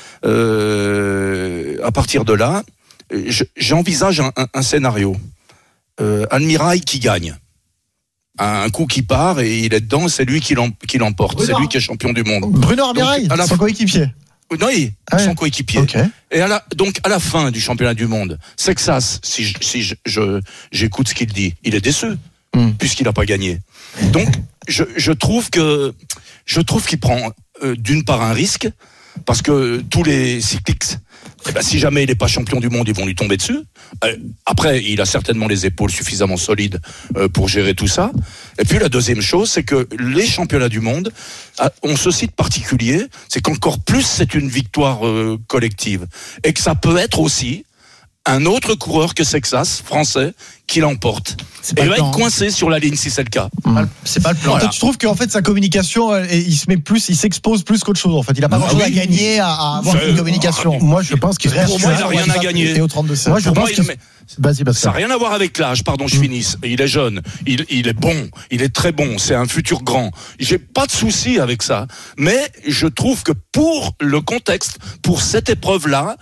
À partir de là, j'envisage un scénario. Admirail qui gagne. Un coup qui part et il est dedans, c'est lui qui l'emporte. C'est lui qui est champion du monde. Bruno Admirail, son coéquipier. Oui, son coéquipier. Okay. Et donc à la fin du championnat du monde, Sexas, si j'écoute ce qu'il dit, il est déçu puisqu'il n'a pas gagné. Donc je trouve qu'il prend d'une part un risque parce que tous les cyclistes Si jamais il n'est pas champion du monde, ils vont lui tomber dessus. Après, il a certainement les épaules suffisamment solides pour gérer tout ça. Et puis la deuxième chose, c'est que les championnats du monde ont ce site particulier, c'est qu'encore plus c'est une victoire collective. Et que ça peut être aussi un autre coureur que Sexas, français, qui l'emporte. Et il va être coincé sur la ligne si c'est le cas. C'est pas le plan. Voilà. Tu trouves qu'en fait sa communication, il s'expose plus qu'autre chose. En fait, il n'a pas grand-chose à gagner à avoir une communication. Moi, je pense qu'il reste. Pour moi, il n'a rien à gagner. Moi, je pense ça n'a rien à voir avec l'âge. Pardon, je finisse. Il est jeune. Il est bon. Il est très bon. C'est un futur grand. J'ai pas de souci avec ça. Mais je trouve que pour le contexte, pour cette épreuve-là,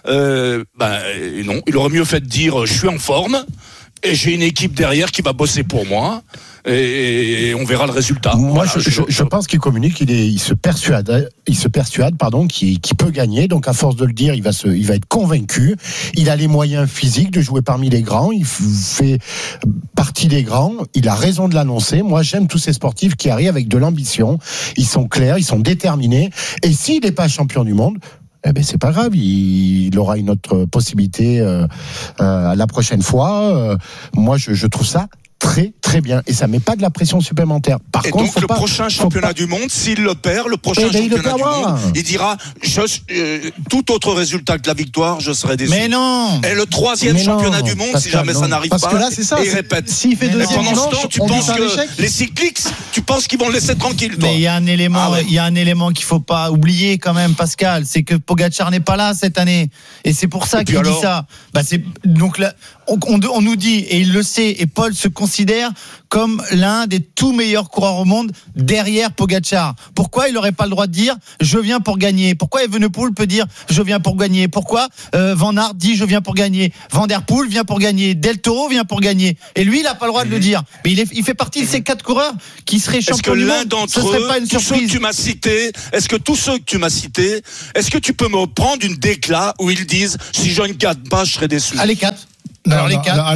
non, il aurait mieux fait de dire je suis en forme et j'ai une équipe derrière qui va bosser pour moi et on verra le résultat. Moi, je pense qu'il communique, il se persuade, qu'il peut gagner. Donc, à force de le dire, il va être convaincu. Il a les moyens physiques de jouer parmi les grands. Il fait partie des grands. Il a raison de l'annoncer. Moi, j'aime tous ces sportifs qui arrivent avec de l'ambition. Ils sont clairs, ils sont déterminés. Et s'il n'est pas champion du monde, c'est pas grave, il aura une autre possibilité la prochaine fois. Moi, je trouve ça très très bien et ça met pas de la pression supplémentaire. Par contre, donc prochain championnat du monde, s'il le perd, le prochain championnat du monde, il dira tout autre résultat que la victoire, je serai déçu. Mais non. Et le troisième championnat du monde, si jamais ça n'arrive pas, parce que là c'est ça. Et il répète. S'il fait deuxième pendant ce temps, tu penses que les cyclistes, tu penses qu'ils vont le laisser tranquille, toi. Mais il y a un élément, qu'il faut pas oublier quand même, Pascal, c'est que Pogačar n'est pas là cette année et c'est pour ça qu'il dit ça. Donc là, on nous dit et il le sait et Paul se considère comme l'un des tout meilleurs coureurs au monde derrière Pogačar. Pourquoi il n'aurait pas le droit de dire je viens pour gagner? Pourquoi Evenepoel peut dire je viens pour gagner? Pourquoi Van Aert dit je viens pour gagner? Van der Poel vient pour gagner? Del Toro vient pour gagner? Et lui il n'a pas le droit de le dire. Mais il fait partie de ces 4 coureurs qui seraient champions du monde. Ce serait pas une surprise. Tous ceux que tu m'as cités, est-ce que tu peux me prendre une déclat où ils disent si je ne gagne pas je serai déçu? Les 4. Alors les 4,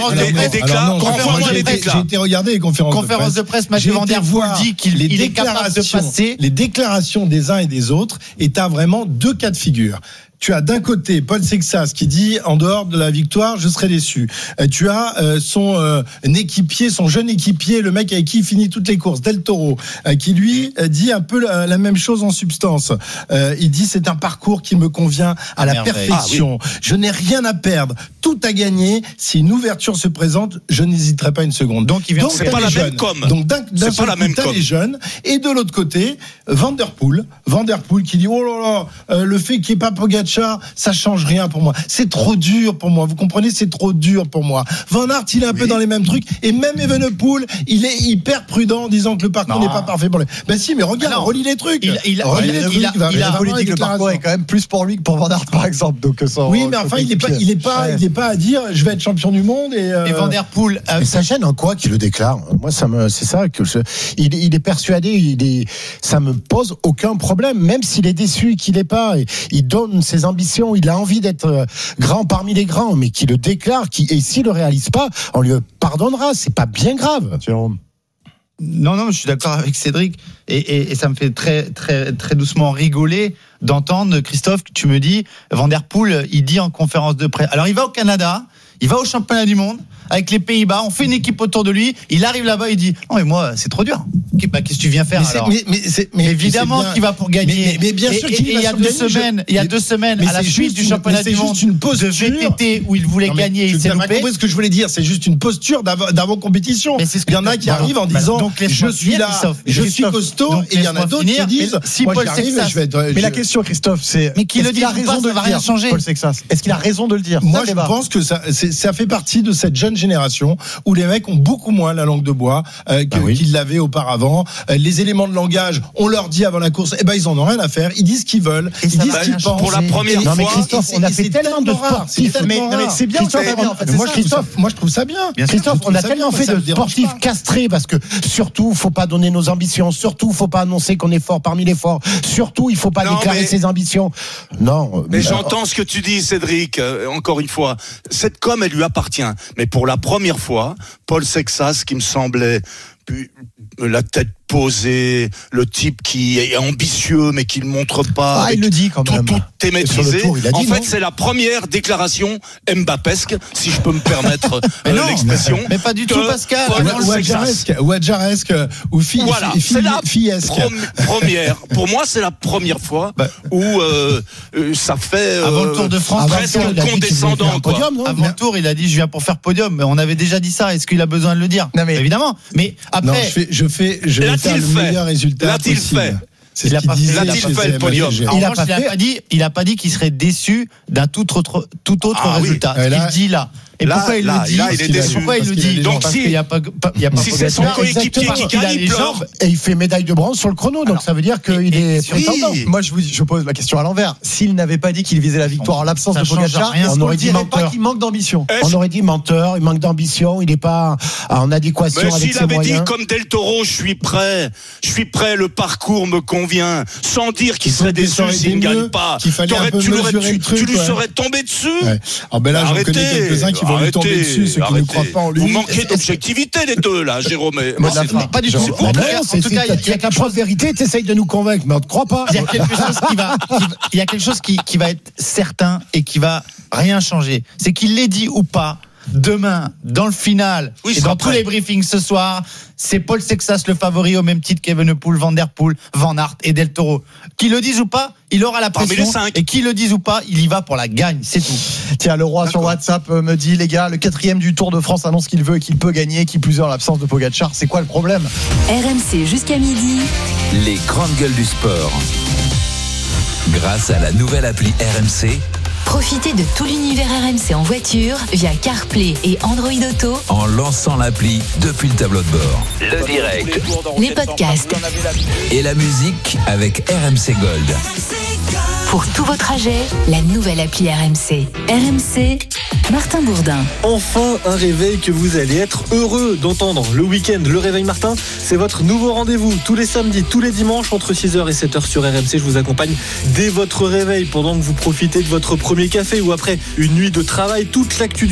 j'ai été regarder les conférences de presse. Mathieu Van Der Poel dit qu'il est capable de passer. Les déclarations des uns et des autres, et t'as vraiment 2 cas de figure. Tu as d'un côté Paul Sexas qui dit en dehors de la victoire je serai déçu. Tu as son équipier, son jeune équipier, le mec avec qui il finit toutes les courses, Del Toro, qui lui dit un peu la même chose en substance. Il dit c'est un parcours qui me convient à la perfection. Je n'ai rien à perdre, tout à gagner. Si une ouverture se présente, je n'hésiterai pas une seconde. Donc c'est pas la même com. Donc d'un côté les jeunes et de l'autre côté Van Der Poel qui dit oh là là, le fait qu'il n'y ait pas Pogačar, ça change rien pour moi. C'est trop dur pour moi. Vous comprenez, c'est trop dur pour moi. Van Aert, il est un peu dans les mêmes trucs. Et même Evenepoel, il est hyper prudent en disant que le parcours n'est pas parfait pour lui. Ben si, mais regarde, relis les trucs. La politique, le parcours est quand même plus pour lui que pour Van Aert, par exemple. Donc, oui, mais enfin, il est pas à dire, je vais être champion du monde et Van Der Poel. Mais ça gêne en quoi qu'il le déclare? Moi, c'est ça que il est persuadé. Ça me pose aucun problème, même s'il est déçu qu'il n'est pas. Il donne ses ambitions, il a envie d'être grand parmi les grands, mais qui le déclare, et s'il le réalise pas, on lui pardonnera. C'est pas bien grave. Non, je suis d'accord avec Cédric, et ça me fait très, très, très doucement rigoler d'entendre Christophe, tu me dis, Van Der Poel, il dit en conférence de presse. Alors il va au Canada, il va au championnat du monde avec les Pays-Bas, on fait une équipe autour de lui, il arrive là-bas, il dit non mais moi c'est trop dur. Qu'est-ce que tu viens faire alors? Mais évidemment qu'il va pour gagner. Mais bien sûr qu'il y a 2 semaines, il y a 2 semaines à la suite du championnat du monde de VTT où il voulait gagner, il s'est loupé. Compris ce que je voulais dire, c'est juste une posture d'avant-compétition. Il y en a qui arrivent en disant je suis là, je suis costaud, et il y en a d'autres qui disent si Paul Sexas. Mais la question, Christophe, c'est mais qui le dit, raison de rien changer. Paul Sexas, est-ce qu'il a raison de le dire? Moi je pense que ça fait partie de cette jeune génération où les mecs ont beaucoup moins la langue de bois qu'ils l'avaient auparavant. Les éléments de langage, on leur dit avant la course, ils en ont rien à faire. Ils disent ce qu'ils veulent, ils disent ce qu'ils pensent. Pour la première fois. Non mais Christophe, on a fait tellement de sportifs. Mais c'est bien. Moi je trouve ça bien. Christophe, on a tellement fait de sportifs castrés parce que surtout, faut pas donner nos ambitions. Surtout, faut pas annoncer qu'on est fort parmi les forts. Surtout, il faut pas déclarer ses ambitions. Non. Mais j'entends ce que tu dis, Cédric. Encore une fois, cette com, elle lui appartient. Mais pour la première fois, Paul Sexas, qui me semblait la tête posé, le type qui est ambitieux mais qui le montre pas. Il le dit quand même. Tout est maîtrisé. Tour, en fait, c'est la première déclaration Mbappesque, si je peux me permettre l'expression. Mais pas du tout, Pascal. Ou adjaresque, ou fiesque. Première. Pour moi, c'est la première fois où ça fait avant le Tour de France, presque condescendant. Avant le Tour, il a dit je viens pour faire podium. Mais on avait déjà dit ça. Est-ce qu'il a besoin de le dire? Non, mais évidemment. Mais après, je vais faire le meilleur résultat possible. C'est ce qu'il disait. L'a-t-il fait le podium? Il n'a pas dit qu'il serait déçu d'un tout autre résultat. Il dit là. Et pourquoi il le dit? Il est déçu. Pourquoi il le dit? Donc si c'est son coéquipier qui gagne, il pleure. Et il fait médaille de bronze sur le chrono, donc ça veut dire qu'il est prétendant. Moi, je pose la question à l'envers. S'il n'avait pas dit qu'il visait la victoire en l'absence de Pogacar, on aurait dit menteur. Qu'il manque d'ambition. On aurait dit menteur, il manque d'ambition, il n'est pas en adéquation avec ses moyens. S'il avait dit comme Del Toro, je suis prêt, le parcours me convient, sans dire qu'il serait déçu s'il ne gagne pas, tu lui serais tombé dessus. Alors ben là, j'en connais quelques-uns qui vont lui tomber dessus, ceux qui ne croient pas en lui. Vous manquez d'objectivité, les deux, là, Jérôme. Pas du tout. En tout cas, il y a que la preuve vérité, tu essayes de nous convaincre, mais on ne te croit pas. Il y a quelque chose qui va être certain et qui va rien changer. C'est qu'il l'ait dit ou pas, demain, dans le final, et dans tous les briefings ce soir, c'est Paul Sexas le favori au même titre qu'Evenepoel, Van Der Poel, Van Aert et Del Toro. Qu'ils le disent ou pas, il aura la pression. Et qu'ils le disent ou pas, il y va pour la gagne, c'est tout. Tiens, le roi sur WhatsApp me dit, les gars, le 4e du Tour de France annonce qu'il veut et qu'il peut gagner, qui plus est en l'absence de Pogacar. C'est quoi le problème? RMC jusqu'à midi. Les grandes gueules du sport. Grâce à la nouvelle appli RMC. Profitez de tout l'univers RMC en voiture via CarPlay et Android Auto en lançant l'appli depuis le tableau de bord. Le direct, les podcasts et la musique avec RMC Gold. Pour tous vos trajets, la nouvelle appli RMC. RMC, Martin Bourdin. Enfin, un réveil que vous allez être heureux d'entendre. Le week-end, le réveil Martin, c'est votre nouveau rendez-vous. Tous les samedis, tous les dimanches, entre 6h et 7h sur RMC. Je vous accompagne dès votre réveil pendant que vous profitez de votre premier café ou après une nuit de travail. Toute l'actu